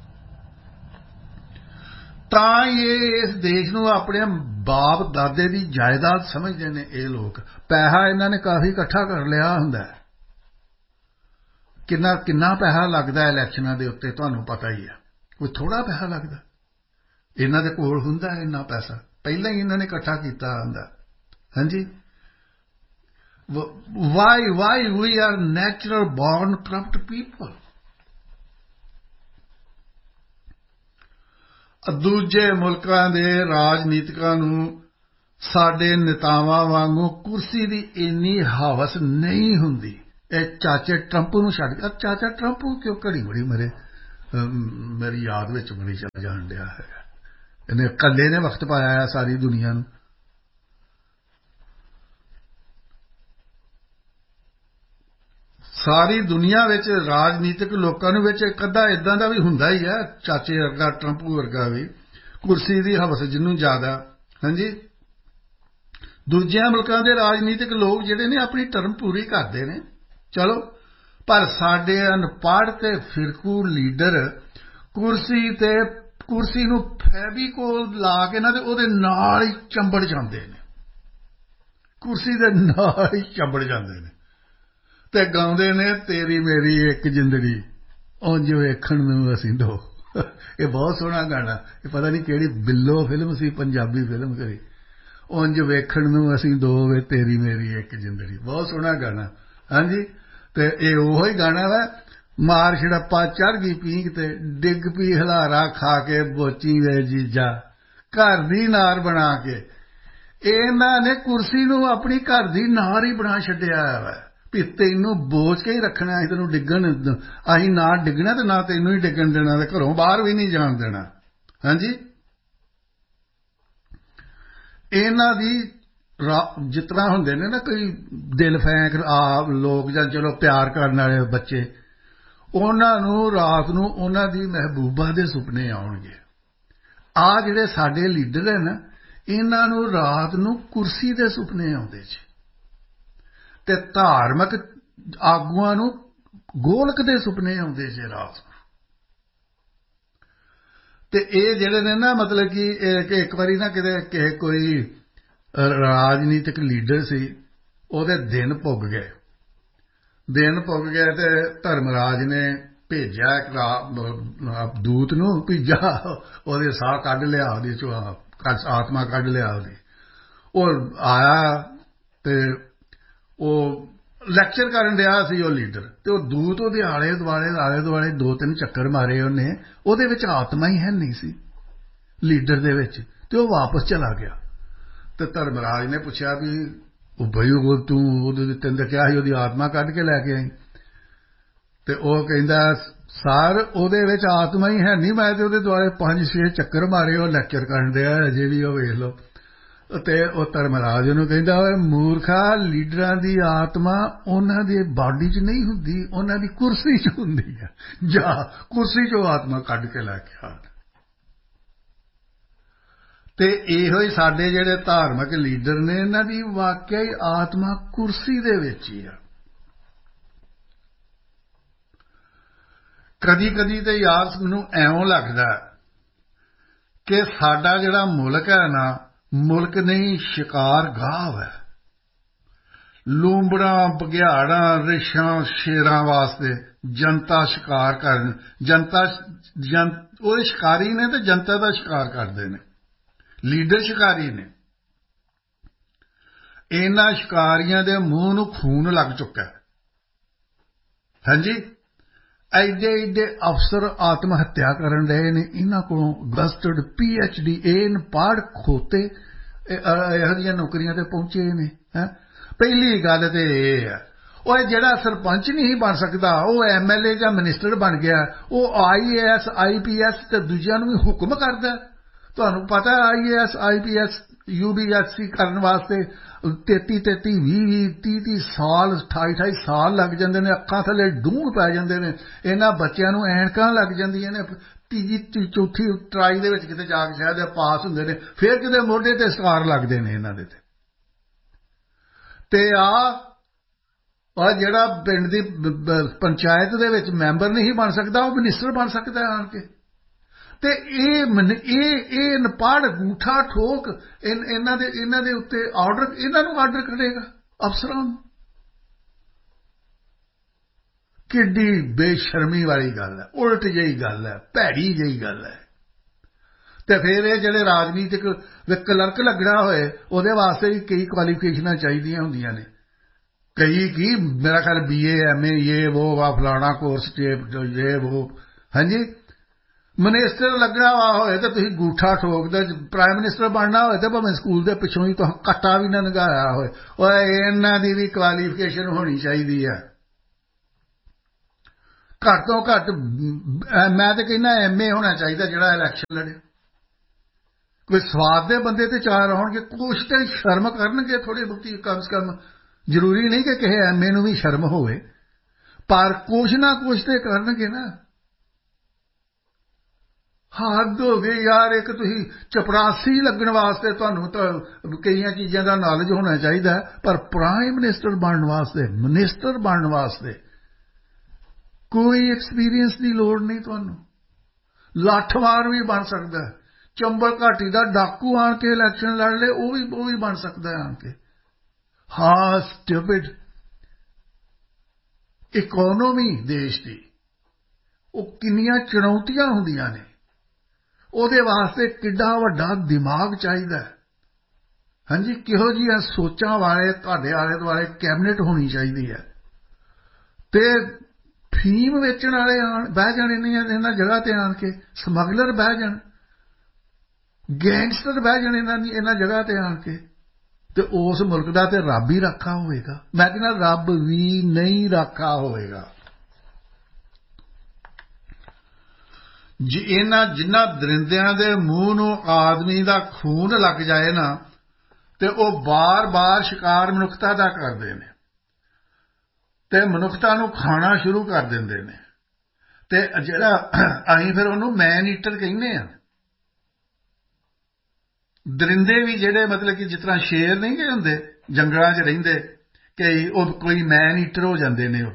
ਤਾਂ ਇਹ ਇਸ ਦੇਸ਼ ਨੂੰ ਆਪਣੇ ਬਾਪ ਦਾਦੇ ਦੀ ਜਾਇਦਾਦ ਸਮਝਦੇ ਨੇ ਇਹ ਲੋਕ। ਪੈਸਾ ਇਹਨਾਂ ਨੇ ਕਾਫੀ ਇਕੱਠਾ ਕਰ ਲਿਆ ਹੁੰਦਾ। ਕਿੰਨਾ ਕਿੰਨਾ ਪੈਸਾ ਲੱਗਦਾ ਇਲੈਕਸ਼ਨਾਂ ਦੇ ਉੱਤੇ ਤੁਹਾਨੂੰ ਪਤਾ ਹੀ ਹੈ, ਕੋਈ ਥੋੜ੍ਹਾ ਪੈਸਾ ਲੱਗਦਾ। ਇਹਨਾਂ ਦੇ ਕੋਲ ਹੁੰਦਾ ਇੰਨਾ ਪੈਸਾ, ਪਹਿਲਾਂ ਹੀ ਇਹਨਾਂ ਨੇ ਇਕੱਠਾ ਕੀਤਾ ਹੁੰਦਾ। ਹਾਂਜੀ, why why we R natural born corrupt people. ਦੂਜੇ ਮੁਲਕਾਂ ਦੇ ਰਾਜਨੀਤਿਕਾਂ ਨੂੰ ਸਾਡੇ ਨੇਤਾਵਾਂ ਵਾਂਗੂ ਕੁਰਸੀ ਦੀ ਇੰਨੀ ਹਵਸ ਨਹੀਂ ਹੁੰਦੀ। ਇਹ ਚਾਚੇ ਟਰੰਪ ਨੂੰ ਛੱਡ ਕੇ ਚਾਚਾ ਟਰੰਪ ਕਿਉਂ ਘੜੀ ਘੜੀ ਮੇਰੇ ਮੇਰੀ ਯਾਦ ਵਿੱਚ ਬੜੀ ਚੱਲ ਜਾਣ ਡਿਆ ਹੈਗਾ। ਇਹਨੇ ਇਕੱਲੇ ਨੇ ਵਕਤ ਪਾਇਆ ਹੈ ਸਾਰੀ ਦੁਨੀਆ ਨੂੰ। ਸਾਰੀ ਦੁਨੀਆ ਵਿੱਚ ਰਾਜਨੀਤਿਕ ਲੋਕਾਂ ਨੂੰ ਵਿੱਚ ਇੱਕ ਅੱਧਾ ਇਦਾਂ ਦਾ ਵੀ ਹੁੰਦਾ ਹੀ ਹੈ, ਚਾਚੇ ਵਰਗਾ ਟਰੰਪ ਵਰਗਾ ਵੀ ਕੁਰਸੀ ਦੀ ਹਵਸ ਜਿਹਨੂੰ ਜ਼ਿਆਦਾ। ਹਾਂਜੀ, ਦੂਜਿਆਂ ਮੁਲਕਾਂ ਦੇ ਰਾਜਨੀਤਿਕ ਲੋਕ ਜਿਹੜੇ ਨੇ ਆਪਣੀ ਟਰਮ ਪੂਰੀ ਕਰਦੇ ਨੇ ਚਲੋ, ਪਰ ਸਾਡੇ ਅਨਪੜ੍ਹ ਤੇ ਫਿਰਕੂ ਲੀਡਰ ਕੁਰਸੀ ਤੇ ਕੁਰਸੀ ਨੂੰ ਫੈਵੀਕੋਲ ਲਾ ਕੇ ਨਾ ਤੇ ਉਹਦੇ ਨਾਲ ਹੀ ਚੰਬੜ ਜਾਂਦੇ ਨੇ, ਕੁਰਸੀ ਦੇ ਨਾਲ ਹੀ ਚੰਬੜ ਜਾਂਦੇ ਨੇ ਤੇ ਗਾਉਂਦੇ ਨੇ ਤੇਰੀ ਮੇਰੀ ਇੱਕ ਜ਼ਿੰਦਗੀ ਉਂਝ ਵੇਖਣ ਨੂੰ ਅਸੀਂ ਦੋ। ਇਹ ਬਹੁਤ ਸੋਹਣਾ ਗਾਣਾ, ਇਹ ਪਤਾ ਨਹੀਂ ਕਿਹੜੀ ਬਿੱਲੋ ਫਿਲਮ ਸੀ, ਪੰਜਾਬੀ ਫਿਲਮ ਕਰੀ, ਉਂਝ ਵੇਖਣ ਨੂੰ ਅਸੀਂ ਦੋ ਵੇ ਤੇਰੀ ਮੇਰੀ ਇੱਕ ਜ਼ਿੰਦਗੀ। ਬਹੁਤ ਸੋਹਣਾ ਗਾਣਾ। ਹਾਂਜੀ, ਤੇ ਇਹ ਉਹੀ ਗਾਣਾ ਵਾ ਮਾਰ ਛੜੱਪਾ ਚੜ੍ਹ ਗਈ ਪੀਂਘ ਤੇ ਡਿੱਗ ਪਈ ਹਲਾਰਾ ਖਾ ਕੇ ਬੋਚੀ ਵੇ ਜੀਜਾ ਘਰ ਦੀ ਨਾਰ ਬਣਾ ਕੇ। ਇਹਨਾਂ ਨੇ ਕੁਰਸੀ ਨੂੰ ਆਪਣੀ ਘਰ ਦੀ ਨਾਰ ਹੀ ਬਣਾ ਛੱਡਿਆ ਵਾ ਵੀ ਤੈਨੂੰ ਬੋਚ ਕੇ ਹੀ ਰੱਖਣਾ, ਅਸੀਂ ਤੈਨੂੰ ਡਿੱਗਣ ਅਸੀਂ ਨਾ ਡਿੱਗਣਾ ਤੇ ਨਾ ਤੈਨੂੰ ਹੀ ਡਿੱਗਣ ਦੇਣਾ ਤੇ ਘਰੋਂ ਬਾਹਰ ਵੀ ਨਹੀਂ ਜਾਣ ਦੇਣਾ। ਹਾਂਜੀ, ਇਹਨਾਂ ਦੀ ਜਿਸ ਤਰ੍ਹਾਂ ਹੁੰਦੇ ਨੇ ਨਾ ਕੋਈ ਦਿਲ ਫੈਂਕ ਆ ਲੋਕ ਜਾਂ ਚਲੋ ਪਿਆਰ ਕਰਨ ਵਾਲੇ ਬੱਚੇ, ਉਹਨਾਂ ਨੂੰ ਰਾਤ ਨੂੰ ਉਹਨਾਂ ਦੀ ਮਹਿਬੂਬਾ ਦੇ ਸੁਪਨੇ ਆਉਣਗੇ। ਆਹ ਜਿਹੜੇ ਸਾਡੇ ਲੀਡਰ ਹੈ ਨਾ, ਇਹਨਾਂ ਨੂੰ ਰਾਤ ਨੂੰ ਕੁਰਸੀ ਦੇ ਸੁਪਨੇ ਆਉਂਦੇ ਜੀ ਤੇ ਧਾਰਮਿਕ ਆਗੂਆਂ ਨੂੰ ਗੋਲਕ ਦੇ ਸੁਪਨੇ ਆਉਂਦੇ ਜੀ ਰਾਤ ਨੂੰ। ਤੇ ਇਹ ਜਿਹੜੇ ਨੇ ਨਾ ਮਤਲਬ ਕਿ ਇੱਕ ਵਾਰੀ ਨਾ ਕਿਤੇ ਕਿਸੇ ਕੋਈ ਰਾਜਨੀਤਿਕ ਲੀਡਰ ਸੀ, ਉਹਦੇ ਦਿਨ ਪੁੱਗ ਗਏ ਦਿਨ ਪੁੱਗ ਗਏ ਤੇ ਧਰਮਰਾਜ ਨੇ ਭੇਜਿਆ ਇੱਕ ਦੂਤ ਨੂੰ ਵੀ ਜਾ ਉਹਦੇ ਸਾਹ ਕੱਢ ਲਿਆ, ਉਹਦੇ ਚੋਂ ਆਤਮਾ ਕੱਢ ਲਿਆ ਉਹਦੀ। ਉਹ ਆਇਆ ਤੇ ਉਹ ਲੈਕਚਰ ਕਰਨ ਰਿਹਾ ਸੀ ਉਹ ਲੀਡਰ, ਤੇ ਉਹ ਦੂਤ ਉਹਦੇ ਆਲੇ ਦੁਆਲੇ ਆਲੇ ਦੁਆਲੇ ਦੋ ਤਿੰਨ ਚੱਕਰ ਮਾਰੇ ਉਹਨੇ, ਉਹਦੇ ਵਿੱਚ ਆਤਮਾ ਹੀ ਹੈ ਨਹੀਂ ਸੀ ਲੀਡਰ ਦੇ ਵਿੱਚ, ਤੇ ਉਹ ਵਾਪਸ ਚਲਾ ਗਿਆ। ਤੇ ਧਰਮਰਾਜ ਨੇ ਪੁੱਛਿਆ ਵੀ ਉਹ ਬਈ ਉਹ ਤੂੰ ਉਹਦੇ ਤੈਨੂੰ ਤਾਂ ਕਿਹਾ ਸੀ ਉਹਦੀ ਆਤਮਾ ਕੱਢ ਕੇ ਲੈ ਕੇ ਆਈ, ਤੇ ਉਹ ਕਹਿੰਦਾ ਸਰ ਉਹਦੇ ਵਿੱਚ ਆਤਮਾ ਹੀ ਹੈ ਨਹੀਂ, ਮੈਂ ਤੇ ਉਹਦੇ ਦੁਆਲੇ ਪੰਜ ਛੇ ਚੱਕਰ ਮਾਰੇ, ਉਹ ਲੈਕਚਰ ਕਰਨ ਰਿਹਾ ਅਜੇ ਵੀ, ਉਹ ਵੇਖ ਲਓ। ਤੇ ਉਹ ਧਰਮਰਾਜ ਨੂੰ ਕਹਿੰਦਾ ਓਏ ਮੂਰਖਾ, ਲੀਡਰਾਂ ਦੀ ਆਤਮਾ ਉਹਨਾਂ ਦੀ ਬਾਡੀ 'ਚ ਨਹੀਂ ਹੁੰਦੀ, ਉਹਨਾਂ ਦੀ ਕੁਰਸੀ 'ਚ ਹੁੰਦੀ ਹੈ, ਜਾ ਕੁਰਸੀ 'ਚੋਂ ਆਤਮਾ ਕੱਢ ਕੇ ਲੈ ਕੇ ਆ। ਤੇ ਇਹੋ ਹੀ ਸਾਡੇ ਜਿਹੜੇ ਧਾਰਮਿਕ ਲੀਡਰ ਨੇ, ਇਹਨਾਂ ਦੀ ਵਾਕਿਆ ਹੀ ਆਤਮਾ ਕੁਰਸੀ ਦੇ ਵਿੱਚ ਹੀ ਆ। ਕਦੀ ਕਦੀ ਤੇ ਯਾਰ ਮੈਨੂੰ ਐਉਂ ਲੱਗਦਾ ਕਿ ਸਾਡਾ ਜਿਹੜਾ ਮੁਲਕ ਹੈ ਨਾ, ਮੁਲਕ ਨਹੀਂ ਸ਼ਿਕਾਰ ਗਾਹ ਹੈ। ਲੂੰਬੜਾਂ ਬਘਿਆੜਾਂ ਰਿਛਾਂ ਸ਼ੇਰਾਂ ਵਾਸਤੇ ਜਨਤਾ ਸ਼ਿਕਾਰ ਕਰਨ, ਜਨਤਾ ਜਨ ਉਹ ਸ਼ਿਕਾਰੀ ਨੇ ਤੇ ਜਨਤਾ ਦਾ ਸ਼ਿਕਾਰ ਕਰਦੇ ਨੇ, ਲੀਡਰ ਸ਼ਿਕਾਰੀ ਨੇ। ਇਹਨਾਂ ਸ਼ਿਕਾਰੀਆਂ ਦੇ ਮੂੰਹ ਨੂੰ ਖੂਨ ਲੱਗ ਚੁੱਕਾ। ਹਾਂਜੀ, ਐਡੇ ਐਡੇ ਅਫਸਰ ਆਤਮ ਹੱਤਿਆ ਕਰਨ ਰਹੇ ਨੇ, ਇਹਨਾਂ ਕੋਲੋਂ ਗਸਟਡ ਪੀ ਐਚ ਡੀ ਇਹ ਪੜ੍ਹ ਖੋਤੇ ਇਹੋ ਜਿਹੀਆਂ ਨੌਕਰੀਆਂ ਤੇ ਪਹੁੰਚੇ ਨੇ। ਹੈਂ, ਪਹਿਲੀ ਗੱਲ ਤੇ ਇਹ ਹੈ, ਉਹ ਜਿਹੜਾ ਸਰਪੰਚ ਨਹੀਂ ਬਣ ਸਕਦਾ ਉਹ ਐਮ ਐਲ ਏ ਜਾਂ ਮਿਨਿਸਟਰ ਬਣ ਗਿਆ, ਉਹ ਆਈ A S I P S ਤੇ ਦੂਜਿਆਂ ਨੂੰ ਵੀ ਹੁਕਮ ਕਰਦਾ। ਤੁਹਾਨੂੰ ਪਤਾ ਆਈ A S I P S you B S C ਕਰਨ ਵਾਸਤੇ ਤੇਤੀ ਤੇਤੀ ਵੀਹ ਵੀਹ ਤੀਹ ਤੀਹ ਸਾਲ ਅਠਾਈ ਅਠਾਈ ਸਾਲ ਲੱਗ ਜਾਂਦੇ ਨੇ, ਅੱਖਾਂ ਥੱਲੇ ਡੂੰਘ ਪੈ ਜਾਂਦੇ ਨੇ, ਇਹਨਾਂ ਬੱਚਿਆਂ ਨੂੰ ਐਨਕਾਂ ਲੱਗ ਜਾਂਦੀਆਂ ਨੇ, ਤੀਜੀ ਚੌਥੀ ਟਰਾਈ ਦੇ ਵਿੱਚ ਕਿਤੇ ਜਾ ਕੇ ਸ਼ਾਇਦ ਪਾਸ ਹੁੰਦੇ ਨੇ, ਫਿਰ ਕਿਤੇ ਮੋਢੇ ਤੇ ਸਟਾਰ ਲੱਗਦੇ ਨੇ ਇਹਨਾਂ ਦੇ ਤੇ। ਤੇ ਆ ਜਿਹੜਾ ਪਿੰਡ ਦੀ ਪੰਚਾਇਤ ਦੇ ਵਿੱਚ ਮੈਂਬਰ ਨਹੀਂ ਬਣ ਸਕਦਾ, ਉਹ ਮਿਨਿਸਟਰ ਬਣ ਸਕਦਾ ਆਣ ਕੇ। ਤੇ ਇਹ ਇਹ ਇਹ ਨਪੜ ਗੂਠਾ ਠੋਕ ਇਹਨਾਂ ਦੇ ਇਹਨਾਂ ਦੇ ਉੱਤੇ ਆਰਡਰ, ਇਹਨਾਂ ਨੂੰ ਆਰਡਰ ਕਰੇਗਾ ਅਫਸਰਾਂ ਨੂੰ। ਕਿੱਡੀ ਬੇਸ਼ਰਮੀ ਵਾਲੀ ਗੱਲ ਹੈ, ਉਲਟ ਜਿਹੀ ਗੱਲ ਹੈ, ਭੈੜੀ ਜਿਹੀ ਗੱਲ ਹੈ। ਤੇ ਫਿਰ ਇਹ ਜਿਹੜੇ ਰਾਜਨੀਤਿਕ ਕਲਰਕ ਲੱਗਣਾ ਹੋਏ, ਉਹਦੇ ਵਾਸਤੇ ਵੀ ਕਈ ਕੁਆਲੀਫਿਕੇਸ਼ਨਾਂ ਚਾਹੀਦੀਆਂ ਹੁੰਦੀਆਂ ਨੇ। ਕਈ ਕੀ ਮੇਰਾ ਖਿਆਲ ਬੀ ਏ ਐਮ ਏ ਇਹ ਵੋ ਵਾ ਫਲਾਣਾ ਕੋਰਸ ਜੇ ਵੋ। ਹਾਂਜੀ, ਮਿਨਿਸਟਰ ਲੱਗਣਾ ਵਾ ਹੋਏ ਤਾਂ ਤੁਸੀਂ ਗੂਠਾ ਠੋਕਦੇ, ਪ੍ਰਾਈਮ ਮਿਨਿਸਟਰ ਬਣਨਾ ਹੋਏ ਤਾਂ ਭਾਵੇਂ ਸਕੂਲ ਦੇ ਪਿੱਛੋਂ ਹੀ ਤੁਸੀਂ ਕੱਟਾ ਵੀ ਨਾ ਲੰਘਾਇਆ ਹੋਏ। ਓਏ ਇਹਨਾਂ ਦੀ ਵੀ ਕੁਆਲੀਫਿਕੇਸ਼ਨ ਹੋਣੀ ਚਾਹੀਦੀ ਹੈ ਘੱਟ ਤੋਂ ਘੱਟ। ਮੈਂ ਤਾਂ ਕਹਿੰਦਾ ਐਮ ਏ ਹੋਣਾ ਚਾਹੀਦਾ ਜਿਹੜਾ ਇਲੈਕਸ਼ਨ ਲੜੇ। ਕੋਈ ਸਵਾਦ ਦੇ ਬੰਦੇ ਤੇ ਚਾਰ ਆਉਣਗੇ, ਕੁਛ ਤੇ ਸ਼ਰਮ ਕਰਨਗੇ ਥੋੜੀ ਬਹੁਤੀ ਕਮ ਸੇ ਕਮ। ਜ਼ਰੂਰੀ ਨਹੀਂ ਕਿ ਕਿਸੇ ਐਮ ਏ ਨੂੰ ਵੀ ਸ਼ਰਮ ਹੋਵੇ, ਪਰ ਕੁਛ ਨਾ ਕੁਛ ਤੇ ਕਰਨਗੇ ਨਾ। ਹੱਦ ਹੋ ਗਈ ਯਾਰ। ਇੱਕ ਤੁਸੀਂ ਚਪੜਾਸੀ ਲੱਗਣ ਵਾਸਤੇ ਤੁਹਾਨੂੰ ਤਾਂ ਕਈਆਂ ਚੀਜ਼ਾਂ ਦਾ ਨੌਲੇਜ ਹੋਣਾ ਚਾਹੀਦਾ, ਪਰ ਪ੍ਰਾਈਮ ਮਿਨਿਸਟਰ ਬਣਨ ਵਾਸਤੇ, ਮਿਨਿਸਟਰ ਬਣਨ ਵਾਸਤੇ ਕੋਈ ਐਕਸਪੀਰੀਅੰਸ ਦੀ ਲੋੜ ਨਹੀਂ ਤੁਹਾਨੂੰ। ਲੱਠ ਵਾਰ ਵੀ ਬਣ ਸਕਦਾ। ਚੰਬਲ ਘਾਟੀ ਦਾ ਡਾਕੂ ਆਣ ਕੇ ਇਲੈਕਸ਼ਨ ਲੜ ਲੇ, ਉਹ ਵੀ ਉਹ ਵੀ ਬਣ ਸਕਦਾ ਆਣ ਕੇ। ਹਾਂ ਸਟੂਪਿਡ। ਇਕੋਨੋਮੀ ਦੇਸ਼ ਦੀ ਉਹ ਕਿੰਨੀਆਂ ਚੁਣੌਤੀਆਂ ਹੁੰਦੀਆਂ ਨੇ, ਉਹਦੇ ਵਾਸਤੇ ਕਿੱਡਾ ਵੱਡਾ ਦਿਮਾਗ ਚਾਹੀਦਾ। ਹਾਂਜੀ, ਕਿਹੋ ਜਿਹੀਆਂ ਸੋਚਾਂ ਵਾਲੇ ਤੁਹਾਡੇ ਆਲੇ ਦੁਆਲੇ ਕੈਬਨਿਟ ਹੋਣੀ ਚਾਹੀਦੀ ਹੈ। ਤੇ ਫੀਮ ਵੇਚਣ ਵਾਲੇ ਆਣ ਬਹਿ ਜਾਣ ਇਹਨਾਂ ਜਗ੍ਹਾ ਤੇ ਆਣ ਕੇ, ਸਮਗਲਰ ਬਹਿ ਜਾਣ, ਗੈਂਗਸਟਰ ਬਹਿ ਜਾਣ ਇਹਨਾਂ ਦੀ ਇਹਨਾਂ ਜਗ੍ਹਾ ਤੇ ਆਣ ਕੇ, ਤੇ ਉਸ ਮੁਲਕ ਦਾ ਤੇ ਰੱਬ ਹੀ ਰਾਖਾ ਹੋਵੇਗਾ। ਮੈਂ ਕਹਿੰਦਾ ਰੱਬ ਵੀ ਨਹੀਂ ਰਾਖਾ ਹੋਵੇਗਾ। ਜੇ ਇਹਨਾਂ ਜਿਨ੍ਹਾਂ ਦਰਿੰਦਿਆਂ ਦੇ ਮੂੰਹ ਨੂੰ ਆਦਮੀ ਦਾ ਖੂਨ ਲੱਗ ਜਾਏ ਨਾ, ਤੇ ਉਹ ਬਾਰ-ਬਾਰ ਸ਼ਿਕਾਰ ਮਨੁੱਖਤਾ ਦਾ ਕਰਦੇ ਨੇ ਤੇ ਮਨੁੱਖਤਾ ਨੂੰ ਖਾਣਾ ਸ਼ੁਰੂ ਕਰ ਦਿੰਦੇ ਨੇ। ਤੇ ਜਿਹੜਾ ਅਸੀਂ ਫਿਰ ਉਹਨੂੰ ਮੈਨ ਈਟਰ ਕਹਿੰਦੇ ਆ। ਦਰਿੰਦੇ ਵੀ ਜਿਹੜੇ ਮਤਲਬ ਕਿ ਜਿਸ ਤਰ੍ਹਾਂ ਸ਼ੇਰ ਨਹੀਂ ਗਏ ਹੁੰਦੇ ਜੰਗਲਾਂ 'ਚ ਰਹਿੰਦੇ, ਕਈ ਉਹ ਕੋਈ ਮੈਨ ਈਟਰ ਹੋ ਜਾਂਦੇ ਨੇ। ਉਹ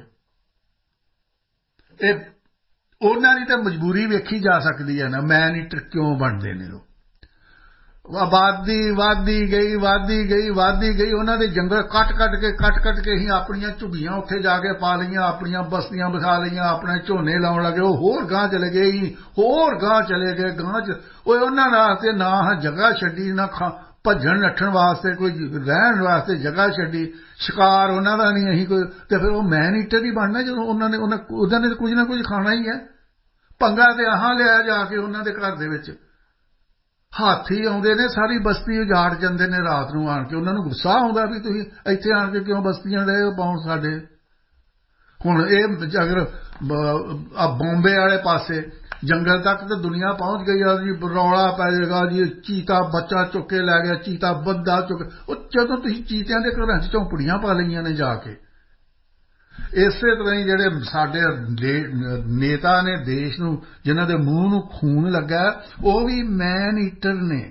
ਇਹ ਉਹਨਾਂ ਦੀ ਤਾਂ ਮਜਬੂਰੀ ਵੇਖੀ ਜਾ ਸਕਦੀ ਹੈ ਨਾ, ਮੈਨ ਈਟਰ ਕਿਉਂ ਬਣਦੇ ਨੇ। ਉਹ ਆਬਾਦੀ ਵੱਧਦੀ ਗਈ ਵੱਧਦੀ ਗਈ ਵੱਧਦੀ ਗਈ। ਉਹਨਾਂ ਦੇ ਜੰਗਲ ਕੱਟ ਕੱਟ ਕੇ ਕੱਟ ਕੱਟ ਕੇ ਹੀ ਆਪਣੀਆਂ ਝੁੱਗੀਆਂ ਉੱਥੇ ਜਾ ਕੇ ਪਾ ਲਈਆਂ, ਆਪਣੀਆਂ ਬਸਤੀਆਂ ਵਸਾ ਲਈਆਂ, ਆਪਣੇ ਝੋਨੇ ਲਾਉਣ ਲੱਗੇ। ਉਹ ਹੋਰ ਗਾਂਹ ਚਲੇ ਗਏ ਹੀ, ਹੋਰ ਗਾਂਹ ਚਲੇ ਗਏ ਗਾਂਹ 'ਚ। ਉਹ ਉਹਨਾਂ ਵਾਸਤੇ ਨਾ ਜਗ੍ਹਾ ਛੱਡੀ, ਨਾ ਖਾ ਭੱਜਣ ਨੱਠਣ ਵਾਸਤੇ ਕੋਈ ਰਹਿਣ ਵਾਸਤੇ ਜਗ੍ਹਾ ਛੱਡੀ। ਸ਼ਿਕਾਰ ਉਹਨਾਂ ਦਾ ਨਹੀਂ ਅਸੀਂ ਕੋਈ। ਤੇ ਫਿਰ ਉਹ ਮੈਨ ਈਟਰ ਹੀ ਬਣਨਾ ਜਦੋਂ ਉਹਨਾਂ ਨੇ ਉਹਨਾਂ ਉਹਨਾਂ ਨੇ ਕੁਝ ਨਾ ਕੁਝ ਖਾਣਾ ਹੀ ਹੈ। ਪੰਗਾ ਤੇ ਆਹਾਂ ਲਿਆ ਜਾ ਕੇ ਉਹਨਾਂ ਦੇ ਘਰ ਦੇ ਵਿੱਚ। ਹਾਥੀ ਆਉਂਦੇ ਨੇ, ਸਾਰੀ ਬਸਤੀ ਉਜਾੜ ਜਾਂਦੇ ਨੇ ਰਾਤ ਨੂੰ ਆਣ ਕੇ। ਉਹਨਾਂ ਨੂੰ ਗੁੱਸਾ ਆਉਂਦਾ ਵੀ ਤੁਸੀਂ ਇੱਥੇ ਆਣ ਕੇ ਕਿਉਂ ਬਸਤੀਆਂ ਰਹੇ ਹੋ ਪਾਉਣ ਸਾਡੇ। ਹੁਣ ਇਹ ਅਗਰ ਆ ਬੰਬੇ ਵਾਲੇ ਪਾਸੇ ਜੰਗਲ ਤੱਕ ਤਾਂ ਦੁਨੀਆ ਪਹੁੰਚ ਗਈ ਆ ਜੀ, ਰੌਲਾ ਪੈ ਜਾਏਗਾ ਜੀ, ਚੀਤਾ ਬੱਚਾ ਚੁੱਕ ਕੇ ਲੈ ਗਿਆ, ਚੀਤਾ ਬੰਦਾ ਚੁੱਕ। ਉਹ ਜਦੋਂ ਤੁਸੀਂ ਚੀਤਿਆਂ ਦੇ ਘਰਾਂ 'ਚ ਝੌਂਪੜੀਆਂ ਪਾ ਲਈਆਂ ਨੇ ਜਾ ਕੇ। ਇਸੇ ਤਰ੍ਹਾਂ ਹੀ ਜਿਹੜੇ ਸਾਡੇ ਨੇਤਾ ਨੇ ਦੇਸ਼ ਨੂੰ, ਜਿਨ੍ਹਾਂ ਦੇ ਮੂੰਹ ਨੂੰ ਖੂਨ ਲੱਗਾ, ਉਹ ਵੀ ਮੈਨ ਈਟਰ ਨੇ।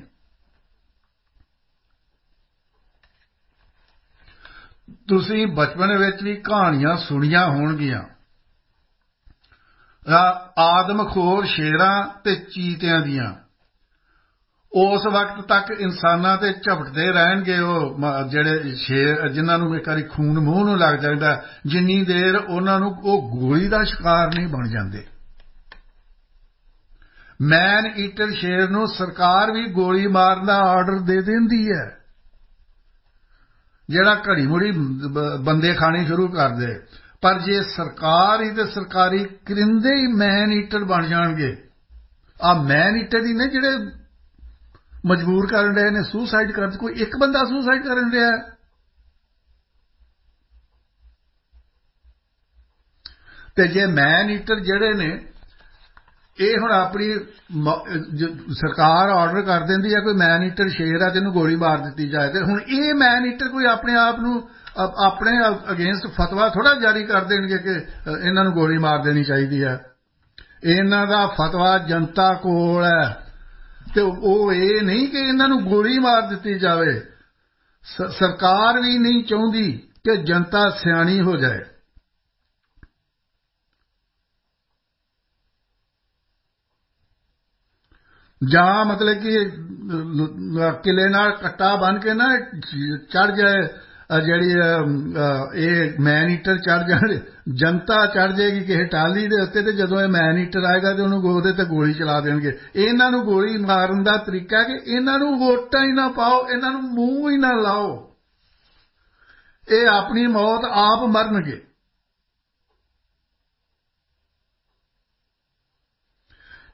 ਤੁਸੀਂ ਬਚਪਨ ਵਿੱਚ ਵੀ ਕਹਾਣੀਆਂ ਸੁਣੀਆਂ ਹੋਣਗੀਆਂ, ਆਦਮਖੋਰ ਸ਼ੇਰਾਂ ਤੇ ਚੀਤਿਆਂ ਦੀਆਂ। ਉਸ ਵਕਤ ਤੱਕ ਇਨਸਾਨਾਂ ਤੇ ਝਪਟਦੇ ਰਹਿਣਗੇ ਉਹ ਜਿਹੜੇ ਸ਼ੇਰ, ਜਿਨ੍ਹਾਂ ਨੂੰ ਇੱਕ ਵਾਰੀ ਖੂਨ ਮੂੰਹ ਨੂੰ ਲੱਗ ਜਾਂਦਾ, ਜਿੰਨੀ ਦੇਰ ਉਹਨਾਂ ਨੂੰ ਉਹ ਗੋਲੀ ਦਾ ਸ਼ਿਕਾਰ ਨਹੀਂ ਬਣ ਜਾਂਦੇ। ਮੈਨ ਈਟਰ ਸ਼ੇਰ ਨੂੰ ਸਰਕਾਰ ਵੀ ਗੋਲੀ ਮਾਰਨ ਦਾ ਆਰਡਰ ਦੇ ਦਿੰਦੀ ਹੈ, ਜਿਹੜਾ ਘੜੀ ਮੁੜੀ ਬੰਦੇ ਖਾਣੇ ਸ਼ੁਰੂ ਕਰ ਦੇ। ਪਰ ਜੇ ਸਰਕਾਰ ਹੀ ਤੇ ਸਰਕਾਰੀ ਕਰਿੰਦੇ ਹੀ ਮੈਨ ਈਟਰ ਬਣ ਜਾਣਗੇ। ਆ ਮੈਨ ਈਟਰ ਹੀ ਨੇ ਜਿਹੜੇ ਮਜਬੂਰ ਕਰਨ ਰਹੇ ਨੇ ਸੁਸਾਈਡ ਕਰਨ। ਕੋਈ ਇੱਕ ਬੰਦਾ ਸੁਸਾਈਡ ਕਰਨ ਰਿਹਾ। ਤੇ ਜੇ ਮੈਨ ਈਟਰ ਜਿਹੜੇ ਨੇ, ਇਹ ਹੁਣ ਆਪਣੀ ਸਰਕਾਰ ਆਰਡਰ ਕਰ ਦਿੰਦੀ ਹੈ ਕੋਈ ਮੈਨ ਈਟਰ ਸ਼ੇਰ ਆ, ਤੈਨੂੰ ਗੋਲੀ ਮਾਰ ਦਿੱਤੀ ਜਾਏ। ਤੇ ਹੁਣ ਇਹ ਮੈਨ ਈਟਰ ਕੋਈ ਆਪਣੇ ਆਪ ਨੂੰ ਆਪਣੇ ਅਗੇਂਸਟ ਫਤਵਾ ਥੋੜ੍ਹਾ ਜਾਰੀ ਕਰ ਦੇਣਗੇ ਕਿ ਇਹਨਾਂ ਨੂੰ ਗੋਲੀ ਮਾਰ ਦੇਣੀ ਚਾਹੀਦੀ ਹੈ। ਇਹਨਾਂ ਦਾ ਫਤਵਾ ਜਨਤਾ ਕੋਲ ਹੈ, ਤੇ ਉਹ ਇਹ ਨਹੀਂ ਕਿ ਇਹਨਾਂ ਨੂੰ ਗੋਲੀ ਮਾਰ ਦਿੱਤੀ ਜਾਵੇ। ਸਰਕਾਰ ਵੀ ਨਹੀਂ ਚਾਹੁੰਦੀ ਕਿ ਜਨਤਾ ਸਿਆਣੀ ਹੋ ਜਾਏ। ਜਾਂ ਮਤਲਬ ਕਿ ਕਿਲੇ ਨਾਲ ਕੱਟਾ ਬੰਨ ਕੇ ਨਾ ਚੜ੍ਹ ਜਾਏ, ਜਿਹੜੀ ਇਹ ਮੈਨ ਈਟਰ ਚੜ੍ਹ ਜਾਣ, ਜਨਤਾ ਚੜ੍ਹ ਜਾਏਗੀ ਕਿਸੇ ਟਾਹਲੀ ਦੇ ਉੱਤੇ। ਤੇ ਜਦੋਂ ਇਹ ਮੈਨ ਈਟਰ ਆਏਗਾ ਤੇ ਉਹਨੂੰ ਉਹਦੇ ਤੇ ਗੋਲੀ ਚਲਾ ਦੇਣਗੇ। ਇਹਨਾਂ ਨੂੰ ਗੋਲੀ ਮਾਰਨ ਦਾ ਤਰੀਕਾ ਕਿ ਇਹਨਾਂ ਨੂੰ ਵੋਟਾਂ ਹੀ ਨਾ ਪਾਓ, ਇਹਨਾਂ ਨੂੰ ਮੂੰਹ ਹੀ ਨਾ ਲਾਓ, ਇਹ ਆਪਣੀ ਮੌਤ ਆਪ ਮਰਨਗੇ।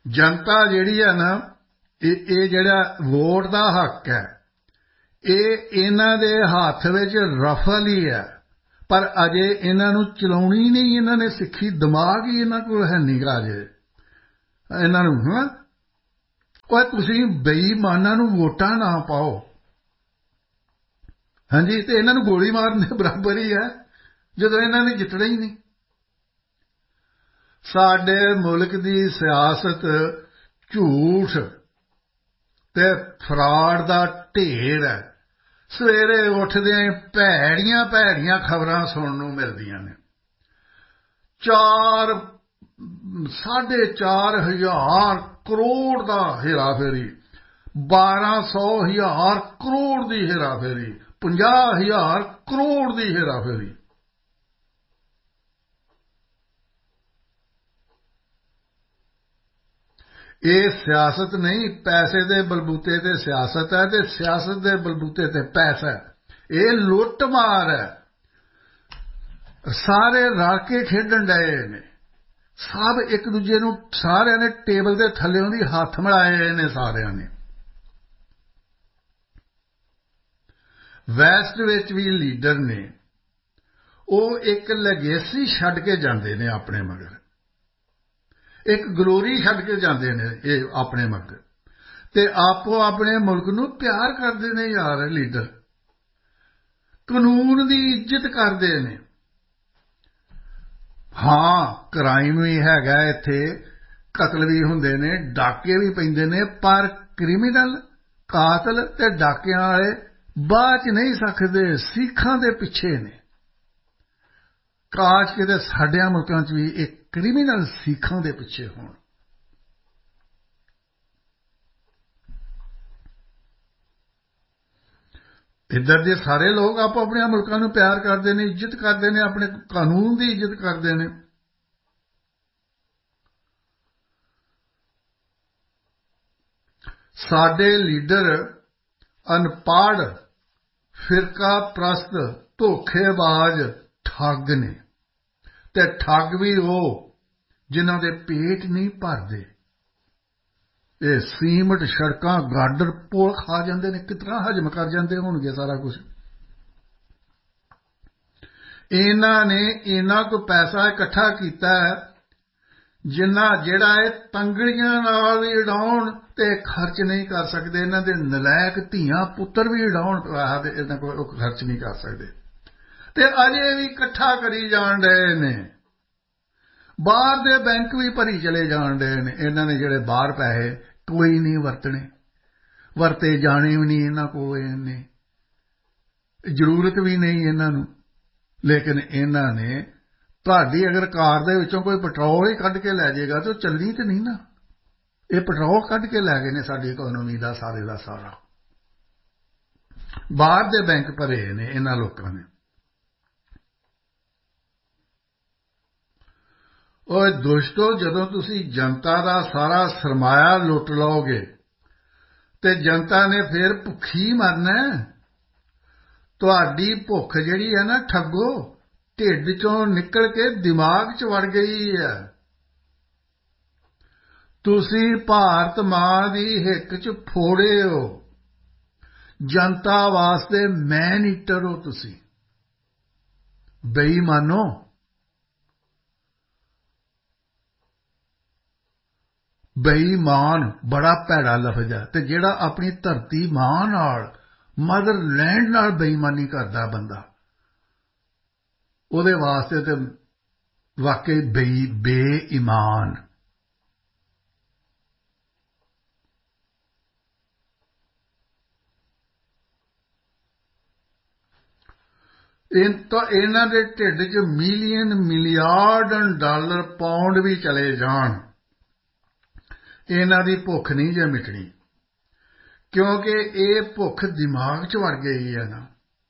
ਜਨਤਾ ਜਿਹੜੀ ਹੈ ਨਾ ਇਹ ਇਹ ਜਿਹੜਾ ਵੋਟ ਦਾ ਹੱਕ ਹੈ ਇਹ ਇਹਨਾਂ ਦੇ ਹੱਥ ਵਿੱਚ ਰਫਲ ਹੀ ਹੈ ਪਰ ਅਜੇ ਇਹਨਾਂ ਨੂੰ ਚਲਾਉਣੀ ਨਹੀਂ ਇਹਨਾਂ ਨੇ ਸਿੱਖੀ ਦਿਮਾਗ ਹੀ ਇਹਨਾਂ ਕੋਲ ਹੈ ਨਹੀਂ ਗਾ ਅਜੇ ਇਹਨਾਂ ਨੂੰ ਹਾਂ ਉਹ ਤੁਸੀਂ ਬੇਈਮਾਨਾਂ ਨੂੰ ਵੋਟਾਂ ਨਾ ਪਾਓ ਹਾਂਜੀ ਤੇ ਇਹਨਾਂ ਨੂੰ ਗੋਲੀ ਮਾਰਨ ਦੇ ਬਰਾਬਰ ਹੀ ਹੈ ਜਦੋਂ ਇਹਨਾਂ ਨੇ ਜਿੱਤਣਾ ਹੀ ਨਹੀਂ ਸਾਡੇ ਮੁਲਕ ਦੀ ਸਿਆਸਤ ਝੂਠ ਤੇ ਫਰਾਡ ਦਾ ਢੇਰ ਹੈ ਸਵੇਰੇ ਉੱਠਦਿਆਂ ਭੈੜੀਆਂ ਭੈੜੀਆਂ ਖਬਰਾਂ ਸੁਣਨ ਨੂੰ ਮਿਲਦੀਆਂ ਨੇ ਚਾਰ ਸਾਢੇ ਚਾਰ ਹਜ਼ਾਰ ਕਰੋੜ ਦਾ ਹੇਰਾਫੇਰੀ ਬਾਰਾਂ ਸੌ ਹਜ਼ਾਰ ਕਰੋੜ ਦੀ ਹੇਰਾਫੇਰੀ ਪੰਜਾਹ ਹਜ਼ਾਰ ਕਰੋੜ ਦੀ ਹੇਰਾਫੇਰੀ ਇਹ ਸਿਆਸਤ ਨਹੀਂ ਪੈਸੇ ਦੇ ਬਲਬੂਤੇ ਤੇ ਸਿਆਸਤ ਹੈ ਤੇ ਸਿਆਸਤ ਦੇ ਬਲਬੂਤੇ ਤੇ ਪੈਸਾ ਹੈ ਇਹ ਲੁੱਟ ਮਾਰ ਹੈ ਸਾਰੇ ਰਲ ਕੇ ਖੇਡਣ ਡਏ ਨੇ ਸਭ ਇੱਕ ਦੂਜੇ ਨੂੰ ਸਾਰਿਆਂ ਨੇ ਟੇਬਲ ਦੇ ਥੱਲੇੋਂ ਦੀ ਹੱਥ ਮਿਲਾਏ ਨੇ ਸਾਰਿਆਂ ਨੇ ਵੈਸਟ ਵਿੱਚ ਵੀ ਲੀਡਰ ਨੇ ਉਹ ਇੱਕ ਲੈਗੇਸੀ ਛੱਡ ਕੇ ਜਾਂਦੇ ਨੇ ਆਪਣੇ ਮਗਰ ਇੱਕ ਗਲੋਰੀ ਛੱਡ ਕੇ ਜਾਂਦੇ ਨੇ ਇਹ ਆਪਣੇ ਮਗਰ ਤੇ ਆਪੋ ਆਪਣੇ ਮੁਲਕ ਨੂੰ ਪਿਆਰ ਕਰਦੇ ਨੇ ਯਾਰ ਲੀਡਰ ਕਾਨੂੰਨ ਦੀ ਇੱਜ਼ਤ ਕਰਦੇ ਨੇ ਹਾਂ ਕ੍ਰਾਈਮ ਵੀ ਹੈਗਾ ਇੱਥੇ ਕਤਲ ਵੀ ਹੁੰਦੇ ਨੇ ਡਾਕੇ ਵੀ ਪੈਂਦੇ ਨੇ ਪਰ ਕ੍ਰਿਮੀਨਲ ਕਾਤਲ ਤੇ ਡਾਕਿਆਂ ਵਾਲੇ ਬਾਅਦ ਚ ਨਹੀਂ ਸਕਦੇ ਸਿੱਖਾਂ ਦੇ ਪਿੱਛੇ ਨੇ ਕਾਸ਼ ਕਿਤੇ ਸਾਡਿਆਂ ਮੁਲਕਾਂ ਚ ਵੀ ਇੱਕ ਕ੍ਰਿਮੀਨਲ ਸਿੱਖਾਂ ਦੇ ਪਿੱਛੇ ਹੋਣ ਇੱਧਰ ਦੇ ਸਾਰੇ ਲੋਕ ਆਪੋ ਆਪਣੇ ਮੁਲਕਾਂ ਨੂੰ ਪਿਆਰ ਕਰਦੇ ਨੇ ਇੱਜ਼ਤ ਕਰਦੇ ਨੇ ਆਪਣੇ ਕਾਨੂੰਨ ਦੀ ਇੱਜ਼ਤ ਕਰਦੇ ਨੇ ਸਾਡੇ ਲੀਡਰ ਅਨਪੜ੍ਹ ਫਿਰਕਾ ਪ੍ਰਸਤ ਧੋਖੇਬਾਜ਼ ਠੱਗ ਨੇ ਤੇ ਠੱਗ ਵੀ ਉਹ ਜਿਨ੍ਹਾਂ ਦੇ ਪੇਟ ਨਹੀਂ ਭਰਦੇ ਇਹ ਸੀਮਟ ਸੜਕਾਂ ਗਾਡਰ ਪੁਲ ਖਾ ਜਾਂਦੇ ਨੇ ਕਿਤਨਾ ਹਜਮ ਕਰ ਜਾਂਦੇ ਹੋਣਗੇ ਸਾਰਾ ਕੁਝ ਇਹਨਾਂ ਨੇ ਇਹਨਾਂ ਕੋ ਪੈਸਾ ਇਕੱਠਾ ਕੀਤਾ ਜਿੰਨਾ ਜਿਹੜਾ ਇਹ ਤੰਗੜੀਆਂ ਨਾਲ ਵੀ ਉਡਾਉਣ ਤੇ ਖਰਚ ਨਹੀਂ ਕਰ ਸਕਦੇ ਇਹਨਾਂ ਦੇ ਨਲਾਇਕ ਧੀਆਂ ਪੁੱਤਰ ਵੀ ਉਡਾਉਣ ਪੈਸਾ ਤੇ ਇਹਨਾਂ ਕੋਲ ਖਰਚ ਨਹੀਂ ਕਰ ਸਕਦੇ ਤੇ ਅਜੇ ਵੀ ਇਕੱਠਾ ਕਰੀ ਜਾਣ ਡਏ ਨੇ ਬਾਹਰ ਦੇ ਬੈਂਕ ਵੀ ਭਰੀ ਚਲੇ ਜਾਣ ਡਏ ਨੇ ਇਹਨਾਂ ਨੇ ਜਿਹੜੇ ਬਾਹਰ ਪੈਸੇ ਕੋਈ ਨਹੀਂ ਵਰਤਣੇ ਵਰਤੇ ਜਾਣੇ ਵੀ ਨਹੀਂ ਇਹਨਾਂ ਕੋਲ ਇਹਨੇ ਜ਼ਰੂਰਤ ਵੀ ਨਹੀਂ ਇਹਨਾਂ ਨੂੰ ਲੇਕਿਨ ਇਹਨਾਂ ਨੇ ਤੁਹਾਡੀ ਅਗਰ ਕਾਰ ਦੇ ਵਿੱਚੋਂ ਕੋਈ ਪੈਟਰੋਲ ਹੀ ਕੱਢ ਕੇ ਲੈ ਜਾਏਗਾ ਤਾਂ ਚੱਲਣੀ ਤੇ ਨਹੀਂ ਨਾ ਇਹ ਪੈਟਰੋਲ ਕੱਢ ਕੇ ਲੈ ਗਏ ਨੇ ਸਾਡੀ ਇਕਨੋਮੀ ਦਾ ਸਾਰੇ ਦਾ ਸਾਰਾ ਬਾਹਰ ਦੇ ਬੈਂਕ ਭਰੇ ਨੇ ਇਹਨਾਂ ਲੋਕਾਂ ਨੇ ਓਏ ਦੋਸਤੋ ਜਦੋਂ ਤੁਸੀਂ ਜਨਤਾ ਦਾ ਸਾਰਾ ਸਰਮਾਇਆ ਲੁੱਟ ਲਓਗੇ ਤੇ ਜਨਤਾ ਨੇ ਫਿਰ ਭੁੱਖੀ ਮਰਨਾ ਤੁਹਾਡੀ ਭੁੱਖ ਜਿਹੜੀ ਹੈ ਨਾ ਠੱਗੋ ਢਿੱਡ ਚੋਂ ਨਿਕਲ ਕੇ ਦਿਮਾਗ 'ਚ ਵੜ ਗਈ ਹੈ ਤੁਸੀਂ ਭਾਰਤ ਮਾਂ ਦੀ ਹਿੱਕ 'ਚ ਫੋੜੇ ਹੋ ਜਨਤਾ ਵਾਸਤੇ ਮੈਨ ਈਟਰ ਹੋ ਤੁਸੀਂ ਬੇਈਮਾਨੋ ਬੇਈਮਾਨ ਬੜਾ ਭੈੜਾ ਲਫ਼ਜ਼ ਹੈ ਤੇ ਜਿਹੜਾ ਆਪਣੀ ਧਰਤੀ ਮਾਂ ਨਾਲ ਮਦਰ ਲੈਂਡ ਨਾਲ ਬੇਈਮਾਨੀ ਕਰਦਾ ਬੰਦਾ ਉਹਦੇ ਵਾਸਤੇ ਤੇ ਵਾਕਈ ਬੇ ਬੇਈਮਾਨ ਇਹ ਤਾਂ ਇਹਨਾਂ ਦੇ ਢਿੱਡ 'ਚ ਮਿਲੀਅਨ ਮਿਲੀਆਰਡ ਡਾਲਰ ਪਾਉਂਡ ਵੀ ਚਲੇ ਜਾਣ ਇਹਨਾਂ ਦੀ ਭੁੱਖ ਨਹੀਂ ਜੇ ਮਿਟਣੀ ਕਿਉਂਕਿ ਇਹ ਭੁੱਖ ਦਿਮਾਗ 'ਚ ਵੜ ਗਈ ਹੈ ਨਾ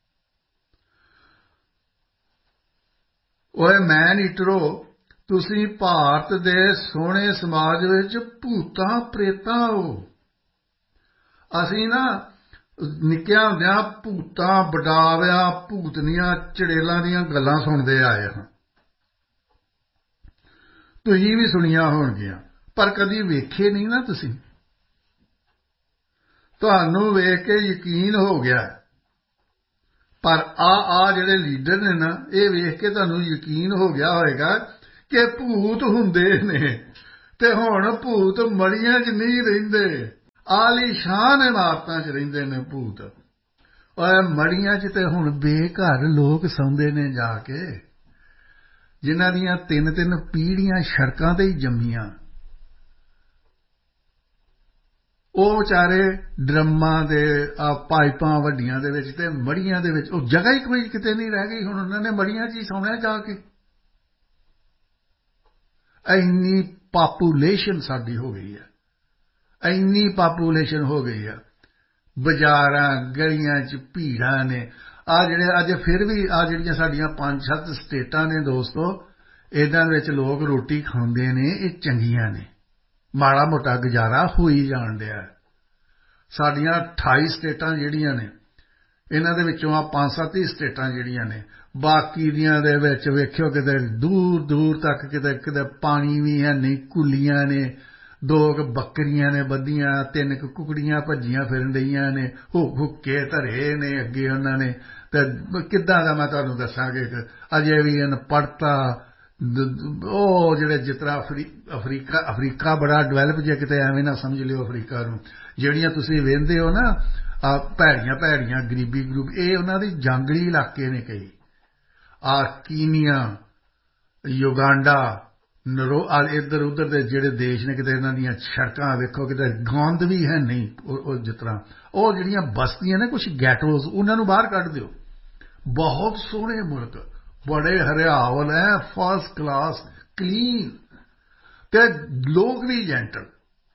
ਓਏ ਮੈਨ ਈਟਰੋ ਤੁਸੀਂ ਭਾਰਤ ਦੇ ਸੋਹਣੇ ਸਮਾਜ ਵਿੱਚ ਭੂਤਾਂ ਪ੍ਰੇਤਾਂ ਹੋ ਅਸੀਂ ਨਾ ਨਿੱਕਿਆਂ ਹੁੰਦਿਆਂ ਭੂਤਾਂ ਬਡਾਵਿਆਂ ਭੂਤਨੀਆਂ ਚੜੇਲਾਂ ਦੀਆਂ ਗੱਲਾਂ ਸੁਣਦੇ ਆਏ ਹਾਂ ਤੁਸੀਂ ਵੀ ਸੁਣੀਆਂ ਹੋਣਗੀਆਂ ਪਰ ਕਦੀ ਵੇਖੇ ਨਹੀਂ ਨਾ ਤੁਸੀਂ। ਤੁਹਾਨੂੰ ਵੇਖ ਕੇ ਯਕੀਨ ਹੋ ਗਿਆ, ਪਰ ਆ ਆ ਜਿਹੜੇ ਲੀਡਰ ਨੇ ਨਾ, ਇਹ ਵੇਖ ਕੇ ਤੁਹਾਨੂੰ ਯਕੀਨ ਹੋ ਗਿਆ ਹੋਏਗਾ ਕਿ ਭੂਤ ਹੁੰਦੇ ਨੇ, ਤੇ ਹੁਣ ਭੂਤ ਮੜੀਆਂ 'ਚ ਨਹੀਂ ਰਹਿੰਦੇ, ਆਲੀਸ਼ਾਨ ਇਮਾਰਤਾਂ 'ਚ ਰਹਿੰਦੇ ਨੇ ਭੂਤ। ਔਰ ਮੜੀਆਂ 'ਚ ਤੇ ਹੁਣ ਬੇਘਰ ਲੋਕ ਸੌਂਦੇ ਨੇ ਜਾ ਕੇ, ਜਿਨ੍ਹਾਂ ਦੀਆਂ ਤਿੰਨ ਤਿੰਨ ਪੀੜ੍ਹੀਆਂ ਸੜਕਾਂ ਤੇ ਹੀ ਜੰਮੀਆਂ। ਉਹ ਵਿਚਾਰੇ ਡਰਮਾਂ ਦੇ ਆ ਪਾਈਪਾਂ ਵੱਡੀਆਂ ਦੇ ਵਿੱਚ ਤੇ ਮੜੀਆਂ ਦੇ ਵਿੱਚ, ਉਹ ਜਗ੍ਹਾ ਹੀ ਕੋਈ ਕਿਤੇ ਨਹੀਂ ਰਹਿ ਗਈ। ਹੁਣ ਉਹਨਾਂ ਨੇ ਮੜੀਆਂ 'ਚ ਹੀ ਸੌਣਾ ਜਾ ਕੇ। ਇੰਨੀ ਪਾਪੂਲੇਸ਼ਨ ਸਾਡੀ ਹੋ ਗਈ ਹੈ, ਇੰਨੀ ਪਾਪੂਲੇਸ਼ਨ ਹੋ ਗਈ ਆ। ਬਾਜ਼ਾਰਾਂ ਗਲੀਆਂ 'ਚ ਭੀੜਾਂ ਨੇ। ਆ ਜਿਹੜੇ ਅੱਜ ਫਿਰ ਵੀ ਆ ਜਿਹੜੀਆਂ ਸਾਡੀਆਂ ਪੰਜ ਸੱਤ ਸਟੇਟਾਂ ਨੇ ਦੋਸਤੋ, ਇਹਨਾਂ ਵਿੱਚ ਲੋਕ ਰੋਟੀ ਖਾਂਦੇ ਨੇ, ਇਹ ਚੰਗੀਆਂ ਨੇ, ਮਾੜਾ ਮੋਟਾ ਗੁਜ਼ਾਰਾ ਹੋਈ ਜਾਣ ਡਿਆ। ਸਾਡੀਆਂ ਅਠਾਈ ਸਟੇਟਾਂ ਜਿਹੜੀਆਂ ਨੇ, ਇਹਨਾਂ ਦੇ ਵਿੱਚੋਂ ਆ ਪੰਜ ਸੱਤ ਹੀ ਸਟੇਟਾਂ ਜਿਹੜੀਆਂ ਨੇ, ਬਾਕੀ ਦੀਆਂ ਦੇ ਵਿੱਚ ਵੇਖਿਓ ਕਿਤੇ ਦੂਰ ਦੂਰ ਤੱਕ ਕਿਤੇ ਕਿਤੇ ਪਾਣੀ ਵੀ ਹੈ ਨਹੀਂ, ਕੁੱਲੀਆਂ ਨੇ, ਦੋ ਕੁ ਬੱਕਰੀਆਂ ਨੇ ਬੱਧੀਆਂ, ਤਿੰਨ ਕੁ ਕੁਕੜੀਆਂ ਭੱਜੀਆਂ ਫਿਰਨ ਰਹੀਆਂ ਨੇ, ਹੁੱਕੇ ਧਰੇ ਨੇ ਅੱਗੇ ਉਹਨਾਂ ਨੇ। ਤੇ ਕਿੱਦਾਂ ਦਾ ਮੈਂ ਤੁਹਾਨੂੰ ਦੱਸਾਂਗੇ ਕਿ ਅਜੇ ਵੀ ਅਨਪੜ੍ਹਤਾ, ਉਹ ਜਿਹੜੇ ਜਿਸ ਤਰ੍ਹਾਂ ਅਫਰੀ ਅਫਰੀਕਾ ਅਫਰੀਕਾ ਬੜਾ ਡਿਵੈਲਪ, ਜੇ ਕਿਤੇ ਐਵੇਂ ਨਾ ਸਮਝ ਲਿਓ ਅਫਰੀਕਾ ਨੂੰ। ਜਿਹੜੀਆਂ ਤੁਸੀਂ ਵੇਖਦੇ ਹੋ ਨਾ ਆ ਭੈੜੀਆਂ ਭੈੜੀਆਂ ਗਰੀਬੀ ਗਰੂਪ, ਇਹ ਉਹਨਾਂ ਦੀ ਜੰਗਲੀ ਇਲਾਕੇ ਨੇ ਕਈ। ਆ ਕੀਨੀਆ, ਯੁਗਾਂਡਾ, ਨਰੋ ਇੱਧਰ ਉੱਧਰ ਦੇ ਜਿਹੜੇ ਦੇਸ਼ ਨੇ, ਕਿਤੇ ਇਹਨਾਂ ਦੀਆਂ ਸੜਕਾਂ ਵੇਖੋ, ਕਿਤੇ ਗੰਦ ਵੀ ਹੈ ਨਹੀਂ। ਉਹ ਜਿਸ ਤਰ੍ਹਾਂ ਉਹ ਜਿਹੜੀਆਂ ਬਸਤੀਆਂ ਨੇ ਕੁਛ ਗੈਟੋਜ਼, ਉਹਨਾਂ ਨੂੰ ਬਾਹਰ ਕੱਢ ਦਿਓ। ਬਹੁਤ ਸੋਹਣੇ ਮੁਲਕ, ਬੜੇ ਹਰਿਆਵਲ ਹੈ, ਫਸਟ ਕਲਾਸ, ਕਲੀਨ, ਤੇ ਲੋਕ ਵੀ ਜੈਂਟਲ।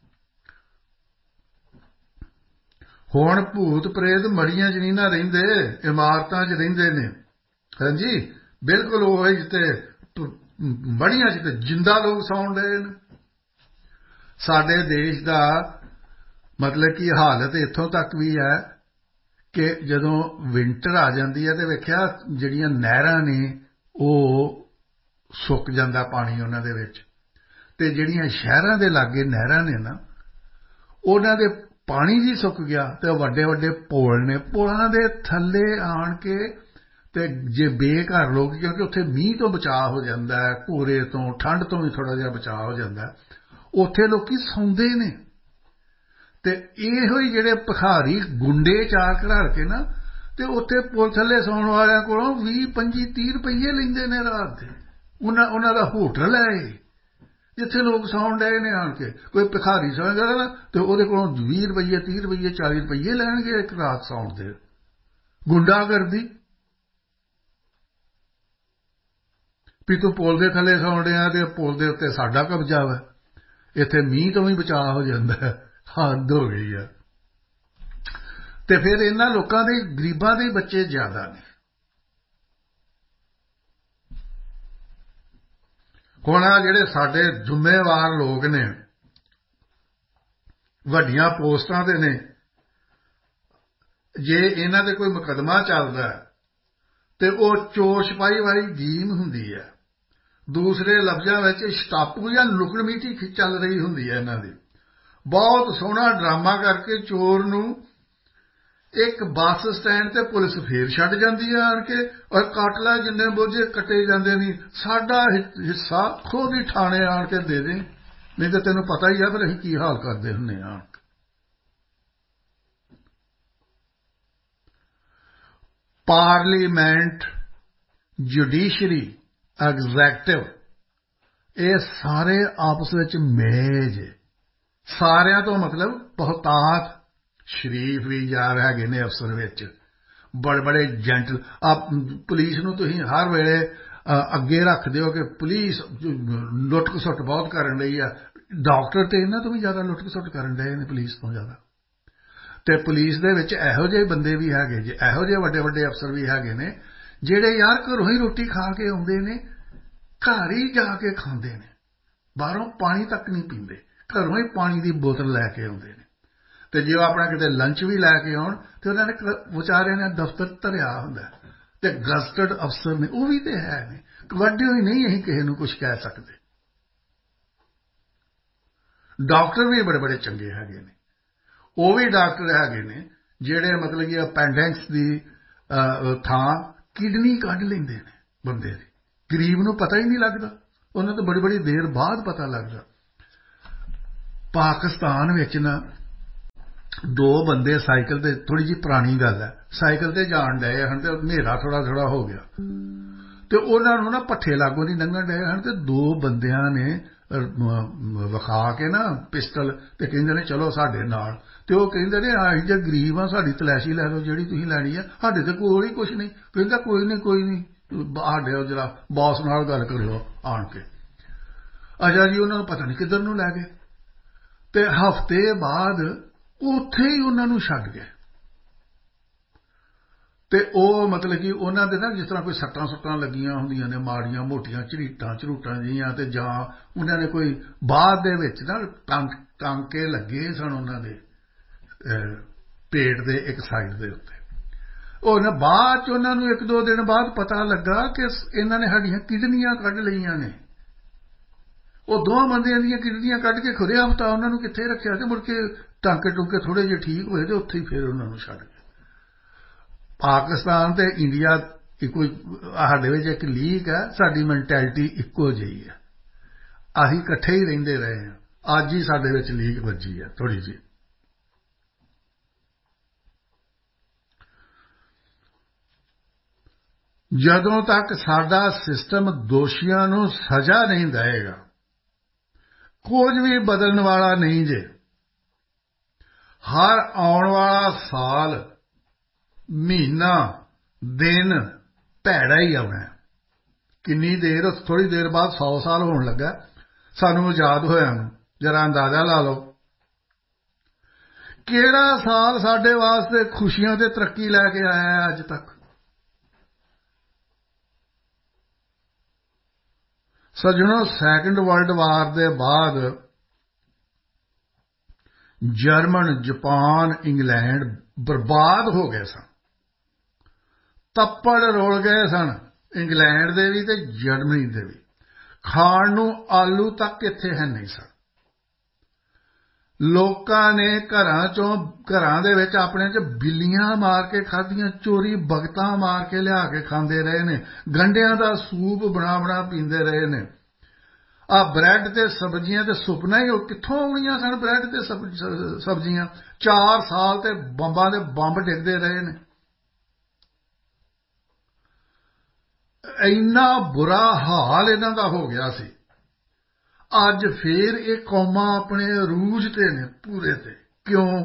ਹੁਣ ਭੂਤ ਪ੍ਰੇਤ ਮੜੀਆਂ 'ਚ ਨਹੀਂ ਨਾ ਰਹਿੰਦੇ, ਇਮਾਰਤਾਂ 'ਚ ਰਹਿੰਦੇ ਨੇ। ਹਾਂਜੀ, ਬਿਲਕੁਲ ਉਹ ਜਿੱਥੇ ਮੜੀਆਂ 'ਚ ਤੇ ਜਿੰਦਾ ਲੋਕ ਸੌਣ ਰਹੇ ਨੇ। ਸਾਡੇ ਦੇਸ਼ ਦਾ ਮਤਲਬ ਕਿ ਹਾਲਤ ਇੱਥੋਂ ਤੱਕ ਵੀ ਹੈ ਕਿ ਜਦੋਂ ਵਿੰਟਰ ਆ ਜਾਂਦੀ ਹੈ ਤੇ ਵੇਖਿਆ ਜਿਹੜੀਆਂ ਨਹਿਰਾਂ ਨੇ ਉਹ ਸੁੱਕ ਜਾਂਦਾ ਪਾਣੀ ਉਹਨਾਂ ਦੇ ਵਿੱਚ, ਤੇ ਜਿਹੜੀਆਂ ਸ਼ਹਿਰਾਂ ਦੇ ਲਾਗੇ ਨਹਿਰਾਂ ਨੇ ਨਾ, ਉਹਨਾਂ ਦੇ ਪਾਣੀ ਵੀ ਸੁੱਕ ਗਿਆ, ਤੇ ਵੱਡੇ ਵੱਡੇ ਪੁਲ ਨੇ, ਪੁਲਾਂ ਦੇ ਥੱਲੇ ਆਣ ਕੇ ਤੇ ਜੇ ਬੇਘਰ ਲੋਕ, ਕਿਉਂਕਿ ਉੱਥੇ ਮੀਂਹ ਤੋਂ ਬਚਾਅ ਹੋ ਜਾਂਦਾ ਹੈ, ਕੋਰੇ ਤੋਂ, ਠੰਡ ਤੋਂ ਵੀ ਥੋੜ੍ਹਾ ਜਿਹਾ ਬਚਾਅ ਹੋ ਜਾਂਦਾ, ਉੱਥੇ ਲੋਕੀ ਸੌਂਦੇ ਨੇ। ਤੇ ਇਹੋ ਹੀ ਜਿਹੜੇ ਭਿਖਾਰੀ ਗੁੰਡੇ ਚਾਰ ਘਰ ਕੇ ਨਾ, ਤੇ ਉੱਥੇ ਪੁਲ ਥੱਲੇ ਸੌਣ ਵਾਲਿਆਂ ਕੋਲੋਂ ਵੀਹ ਪੰਜੀ ਤੀਹ ਰੁਪਈਏ ਲੈਂਦੇ ਨੇ ਰਾਤ ਦੇ। ਉਹਨਾਂ ਉਹਨਾਂ ਦਾ ਹੋਟਲ ਹੈ ਇਹ, ਜਿੱਥੇ ਲੋਕ ਸੌਣ ਡਏ ਨੇ ਆਣ ਕੇ। ਕੋਈ ਭਿਖਾਰੀ ਸੌਂਦਾ ਨਾ ਤੇ ਉਹਦੇ ਕੋਲੋਂ ਵੀਹ ਰੁਪਈਏ ਤੀਹ ਰੁਪਈਏ ਚਾਲੀ ਰੁਪਈਏ ਲੈਣਗੇ ਇੱਕ ਰਾਤ ਸੌਣ ਦੇ। ਗੁੰਡਾਗਰਦੀ ਵੀ ਤੂੰ ਪੁਲ ਦੇ ਥੱਲੇ ਸੌਣ ਡਿਆ ਤੇ ਪੁਲ ਦੇ ਉੱਤੇ ਸਾਡਾ ਕਬਜ਼ਾ ਵਾ, ਇੱਥੇ ਮੀਂਹ ਤੋਂ ਵੀ ਬਚਾਅ ਹੋ ਜਾਂਦਾ। ਹੱਦ ਹੋ ਗਈ ਆ। ਤੇ ਫਿਰ ਇਹਨਾਂ ਲੋਕਾਂ ਦੇ ਗਰੀਬਾਂ ਦੇ ਬੱਚੇ ਜ਼ਿਆਦਾ ਨੇ। ਹੁਣ ਆ ਜਿਹੜੇ ਸਾਡੇ ਜ਼ਿੰਮੇਵਾਰ ਲੋਕ ਨੇ, ਵੱਡੀਆਂ ਪੋਸਟਾਂ ਤੇ ਨੇ, ਜੇ ਇਹਨਾਂ ਤੇ ਕੋਈ ਮੁਕੱਦਮਾ ਚੱਲਦਾ ਤੇ ਉਹ ਚੋਰ ਛਪਾਈ ਵਾਲੀ ਗੇਮ ਹੁੰਦੀ ਹੈ। ਦੂਸਰੇ ਲਫ਼ਜ਼ਾਂ ਵਿੱਚ ਸਟਾਪੂ ਜਾਂ ਲੁਕਣ ਮੀਟੀ ਚੱਲ ਰਹੀ ਹੁੰਦੀ ਹੈ ਇਹਨਾਂ ਦੀ। ਬਹੁਤ ਸੋਹਣਾ ਡਰਾਮਾ ਕਰਕੇ ਚੋਰ ਨੂੰ ਇੱਕ ਬੱਸ ਸਟੈਂਡ ਤੇ ਪੁਲਿਸ ਫੇਰ ਛੱਡ ਜਾਂਦੀ ਹੈ ਆਣ ਕੇ, ਔਰ ਕੱਟ ਲੈ ਜਿੰਨੇ ਬੋਝੇ ਕੱਟੇ ਜਾਂਦੇ ਨਹੀਂ, ਸਾਡਾ ਹਿੱਸਾ ਖੁਦ ਹੀ ਥਾਣੇ ਆਣ ਕੇ ਦੇ ਦੇ, ਨਹੀਂ ਤਾਂ ਤੈਨੂੰ ਪਤਾ ਹੀ ਹੈ ਫਿਰ ਅਸੀਂ ਕੀ ਹਾਲ ਕਰਦੇ ਹੁੰਦੇ ਹਾਂ। ਪਾਰਲੀਮੈਂਟ, ਜੁਡੀਸ਼ਰੀ, ਐਗਜ਼ੈਕਟਿਵ, ਇਹ ਸਾਰੇ ਆਪਸ ਵਿੱਚ ਮਿਲੇ ਜੇ। ਸਾਰਿਆਂ ਤੋਂ ਮਤਲਬ ਬਹੁਤਾਤ ਸ਼ਰੀਫ ਵੀ ਯਾਰ ਹੈਗੇ ਨੇ ਅਫਸਰ ਵਿੱਚ, ਬੜੇ ਬੜੇ ਜੈਂਟਲ। ਆ ਪੁਲਿਸ ਨੂੰ ਤੁਸੀਂ ਹਰ ਵੇਲੇ ਅੱਗੇ ਰੱਖ ਦਿਓ ਕਿ ਪੁਲਿਸ ਲੁੱਟ ਖਸੁੱਟ ਬਹੁਤ ਕਰਨ ਲਈ ਆ। ਡਾਕਟਰ ਤੇ ਇਹਨਾਂ ਤੋਂ ਵੀ ਜ਼ਿਆਦਾ ਲੁੱਟ ਖਸੁੱਟ ਕਰਨ ਰਹੇ ਨੇ ਪੁਲਿਸ ਤੋਂ ਜ਼ਿਆਦਾ। ਤੇ ਪੁਲਿਸ ਦੇ ਵਿੱਚ ਇਹੋ ਜਿਹੇ ਬੰਦੇ ਵੀ ਹੈਗੇ ਜੇ, ਇਹੋ ਜਿਹੇ ਵੱਡੇ ਵੱਡੇ ਅਫਸਰ ਵੀ ਹੈਗੇ ਨੇ ਜਿਹੜੇ ਯਾਰ ਘਰੋਂ ਹੀ ਰੋਟੀ ਖਾ ਕੇ ਆਉਂਦੇ ਨੇ, ਘਰ ਹੀ ਜਾ ਕੇ ਖਾਂਦੇ ਨੇ, ਬਾਹਰੋਂ ਪਾਣੀ ਤੱਕ ਨਹੀਂ ਪੀਂਦੇ, ਘਰੋਂ ਹੀ ਪਾਣੀ ਦੀ ਬੋਤਲ ਲੈ ਕੇ ਆਉਂਦੇ ਨੇ। ਤੇ ਜੇ ਉਹ ਆਪਣਾ ਕਿਤੇ ਲੰਚ ਵੀ ਲੈ ਕੇ ਆਉਣ ਤੇ ਉਹਨਾਂ ਨੇ ਵਿਚਾਰਿਆਂ ਨੇ ਦਫ਼ਤਰ ਧਰਿਆ ਹੁੰਦਾ, ਤੇ ਗਜ਼ਟਡ ਅਫਸਰ ਨੇ, ਉਹ ਵੀ ਤੇ ਹੈ ਨੇ, ਵੱਡੇ ਹੋਈ ਨਹੀਂ ਅਸੀਂ ਕਿਸੇ ਨੂੰ ਕੁਝ ਕਹਿ ਸਕਦੇ। ਡਾਕਟਰ ਵੀ ਬੜੇ ਬੜੇ ਚੰਗੇ ਹੈਗੇ ਨੇ, ਉਹ ਵੀ ਡਾਕਟਰ ਹੈਗੇ ਨੇ ਜਿਹੜੇ ਮਤਲਬ ਕਿ ਅਪੈਂਡਿਕਸ ਦੀ ਥਾਂ ਕਿਡਨੀ ਕੱਢ ਲੈਂਦੇ ਨੇ ਬੰਦੇ ਦੀ। ਗਰੀਬ ਨੂੰ ਪਤਾ ਹੀ ਨਹੀਂ ਲੱਗਦਾ, ਉਹਨਾਂ ਤੋਂ ਬੜੀ ਬੜੀ ਦੇਰ ਬਾਅਦ ਪਤਾ ਲੱਗਦਾ। ਪਾਕਿਸਤਾਨ ਵਿੱਚ ਨਾ ਦੋ ਬੰਦੇ ਸਾਈਕਲ ਤੇ, ਥੋੜੀ ਜਿਹੀ ਪੁਰਾਣੀ ਗੱਲ ਹੈ, ਸਾਈਕਲ ਤੇ ਜਾਣ ਡਏ ਹਨ ਤੇ ਹਨੇਰਾ ਥੋੜਾ ਥੋੜਾ ਹੋ ਗਿਆ ਤੇ ਉਹਨਾਂ ਨੂੰ ਨਾ ਭੱਠੇ ਲਾਗੋਂ ਨਹੀਂ ਲੰਘਣ ਡਏ ਹਨ ਤੇ ਦੋ ਬੰਦਿਆਂ ਨੇ ਵਿਖਾ ਕੇ ਨਾ ਪਿਸਟਲ ਤੇ ਕਹਿੰਦੇ ਨੇ ਚਲੋ ਸਾਡੇ ਨਾਲ। ਤੇ ਉਹ ਕਹਿੰਦੇ ਨੇ ਅਸੀਂ ਜੇ ਗਰੀਬ ਆ, ਸਾਡੀ ਤਲਾਸ਼ੀ ਲੈ ਲਓ ਜਿਹੜੀ ਤੁਸੀਂ ਲੈਣੀ ਆ, ਸਾਡੇ ਤੇ ਕੋਲ ਹੀ ਕੁਛ ਨਹੀਂ। ਕਹਿੰਦਾ ਕੋਈ ਨਹੀਂ ਕੋਈ ਨਹੀਂ, ਸਾਡੇ ਜਿਹੜਾ ਬੌਸ ਨਾਲ ਗੱਲ ਕਰਿਓ ਆਣ ਕੇ। ਅੱਛਾ ਜੀ, ਉਹਨਾਂ ਨੂੰ ਪਤਾ ਨਹੀਂ ਕਿੱਧਰ ਨੂੰ ਲੈ ਗਏ ਤੇ ਹਫ਼ਤੇ ਬਾਅਦ ਉੱਥੇ ਹੀ ਉਹਨਾਂ ਨੂੰ ਛੱਡ ਗਏ। ਤੇ ਉਹ ਮਤਲਬ ਕਿ ਉਹਨਾਂ ਦੇ ਨਾ ਜਿਸ ਤਰ੍ਹਾਂ ਕੋਈ ਸੱਟਾਂ ਸੁੱਟਾਂ ਲੱਗੀਆਂ ਹੁੰਦੀਆਂ ਨੇ ਮਾੜੀਆਂ ਮੋਟੀਆਂ, ਝਰੀਟਾਂ ਝਰੂਟਾਂ ਜਿਹੀਆਂ, ਤੇ ਜਾਂ ਉਹਨਾਂ ਨੇ ਕੋਈ ਬਾਅਦ ਦੇ ਵਿੱਚ ਨਾ ਟਾਂਕੇ ਲੱਗੇ ਸਨ ਉਹਨਾਂ ਦੇ ਪੇਟ ਦੇ ਇੱਕ ਸਾਈਡ ਦੇ ਉੱਤੇ। ਉਹ ਨਾ ਬਾਅਦ 'ਚ ਉਹਨਾਂ ਨੂੰ ਇੱਕ ਦੋ ਦਿਨ ਬਾਅਦ ਪਤਾ ਲੱਗਾ ਕਿ ਇਹਨਾਂ ਨੇ ਸਾਡੀਆਂ ਕਿਡਨੀਆਂ ਕੱਢ ਲਈਆਂ ਨੇ। ਉਹ ਦੋਵਾਂ ਬੰਦਿਆਂ ਦੀਆਂ ਕਿਡਨੀਆਂ ਕੱਢ ਕੇ ਖੁਰੇ ਹਫ਼ਤਾ ਉਹਨਾਂ ਨੂੰ ਕਿੱਥੇ ਰੱਖਿਆ ਤੇ ਮੁੜ ਕੇ ਟਾਂਕੇ ਟੁੰਕੇ ਥੋੜ੍ਹੇ ਜਿਹੇ ਠੀਕ ਹੋਏ ਤੇ ਉੱਥੇ ਹੀ ਫਿਰ ਉਹਨਾਂ ਨੂੰ ਛੱਡ ਗਏ। ਪਾਕਿਸਤਾਨ ਤੇ ਇੰਡੀਆ ਇੱਕੋ, ਸਾਡੇ ਵਿੱਚ ਇੱਕ ਲੀਕ ਹੈ, ਸਾਡੀ ਮੈਂਟੈਲਿਟੀ ਇੱਕੋ ਜਿਹੀ ਹੈ, ਅਸੀਂ ਇਕੱਠੇ ਹੀ ਰਹਿੰਦੇ ਰਹੇ ਹਾਂ। ਅੱਜ ਹੀ ਸਾਡੇ ਵਿੱਚ ਲੀਕ ਵੱਜੀ ਹੈ ਥੋੜ੍ਹੀ ਜਿਹੀ। ਜਦੋਂ ਤੱਕ ਸਾਡਾ ਸਿਸਟਮ ਦੋਸ਼ੀਆਂ ਨੂੰ ਸਜ਼ਾ ਨਹੀਂ ਦੇਵੇਗਾ, ਕੁਝ ਵੀ ਬਦਲਣ ਵਾਲਾ ਨਹੀਂ ਜੇ। ਹਰ ਆਉਣ ਵਾਲਾ ਸਾਲ, ਮਹੀਨਾ, ਦਿਨ ਭੈੜਾ ਹੀ ਆਉਣਾ। ਕਿੰਨੀ ਦੇਰ, ਥੋੜ੍ਹੀ ਦੇਰ ਬਾਅਦ ਸੌ ਸਾਲ ਹੋਣ ਲੱਗਾ ਸਾਨੂੰ ਆਜ਼ਾਦ ਹੋਇਆ ਨੂੰ, ਜਰਾ ਅੰਦਾਜ਼ਾ ਲਾ ਲਓ। ਕਿਹੜਾ ਸਾਲ ਸਾਡੇ ਵਾਸਤੇ ਖੁਸ਼ੀਆਂ ਤੇ ਤਰੱਕੀ ਲੈ ਕੇ ਆਇਆ ਅੱਜ ਤੱਕ? ਸੱਜਣੋ, ਸੈਕੰਡ ਵਰਲਡ ਵਾਰ ਦੇ ਬਾਅਦ ਜਰਮਨ, ਜਾਪਾਨ, ਇੰਗਲੈਂਡ ਬਰਬਾਦ ਹੋ ਗਏ ਸਨ, ਤੱਪੜ ਰੁਲ ਗਏ ਸਨ, ਇੰਗਲੈਂਡ ਦੇ ਵੀ ਤੇ ਜਰਮਨੀ ਦੇ ਵੀ। ਖਾਣ ਨੂੰ ਆਲੂ ਤੱਕ ਇੱਥੇ ਹੈ ਨਹੀਂ ਸਨ। ਲੋਕਾਂ ਨੇ ਘਰਾਂ ਚੋਂ, ਘਰਾਂ ਦੇ ਵਿੱਚ ਆਪਣੇ 'ਚ ਬਿੱਲੀਆਂ ਮਾਰ ਕੇ ਖਾਧੀਆਂ, ਚੋਰੀ ਬਗਤਾਂ ਮਾਰ ਕੇ ਲਿਆ ਕੇ ਖਾਂਦੇ ਰਹੇ ਨੇ, ਗੰਢਿਆਂ ਦਾ ਸੂਪ ਬਣਾ ਬਣਾ ਪੀਂਦੇ ਰਹੇ ਨੇ। ਆ ਬ੍ਰੈਡ ਤੇ ਸਬਜ਼ੀਆਂ ਤੇ ਸੁਪਨਾ ਹੀ, ਉਹ ਕਿੱਥੋਂ ਆਉਣੀਆਂ ਸਨ ਬ੍ਰੈਡ ਤੇ ਸਬਜ਼ੀਆਂ? ਚਾਰ ਸਾਲ ਤੇ ਬੰਬਾਂ ਦੇ ਬੰਬ ਡਿੱਗਦੇ ਰਹੇ ਨੇ। ਇੰਨਾ ਬੁਰਾ ਹਾਲ ਇਹਨਾਂ ਦਾ ਹੋ ਗਿਆ ਸੀ। ਅੱਜ ਫੇਰ ਇਹ ਕੌਮਾਂ ਆਪਣੇ ਅਰੂਜ ਤੇ ਨੇ ਪੂਰੇ ਤੇ। ਕਿਉਂ?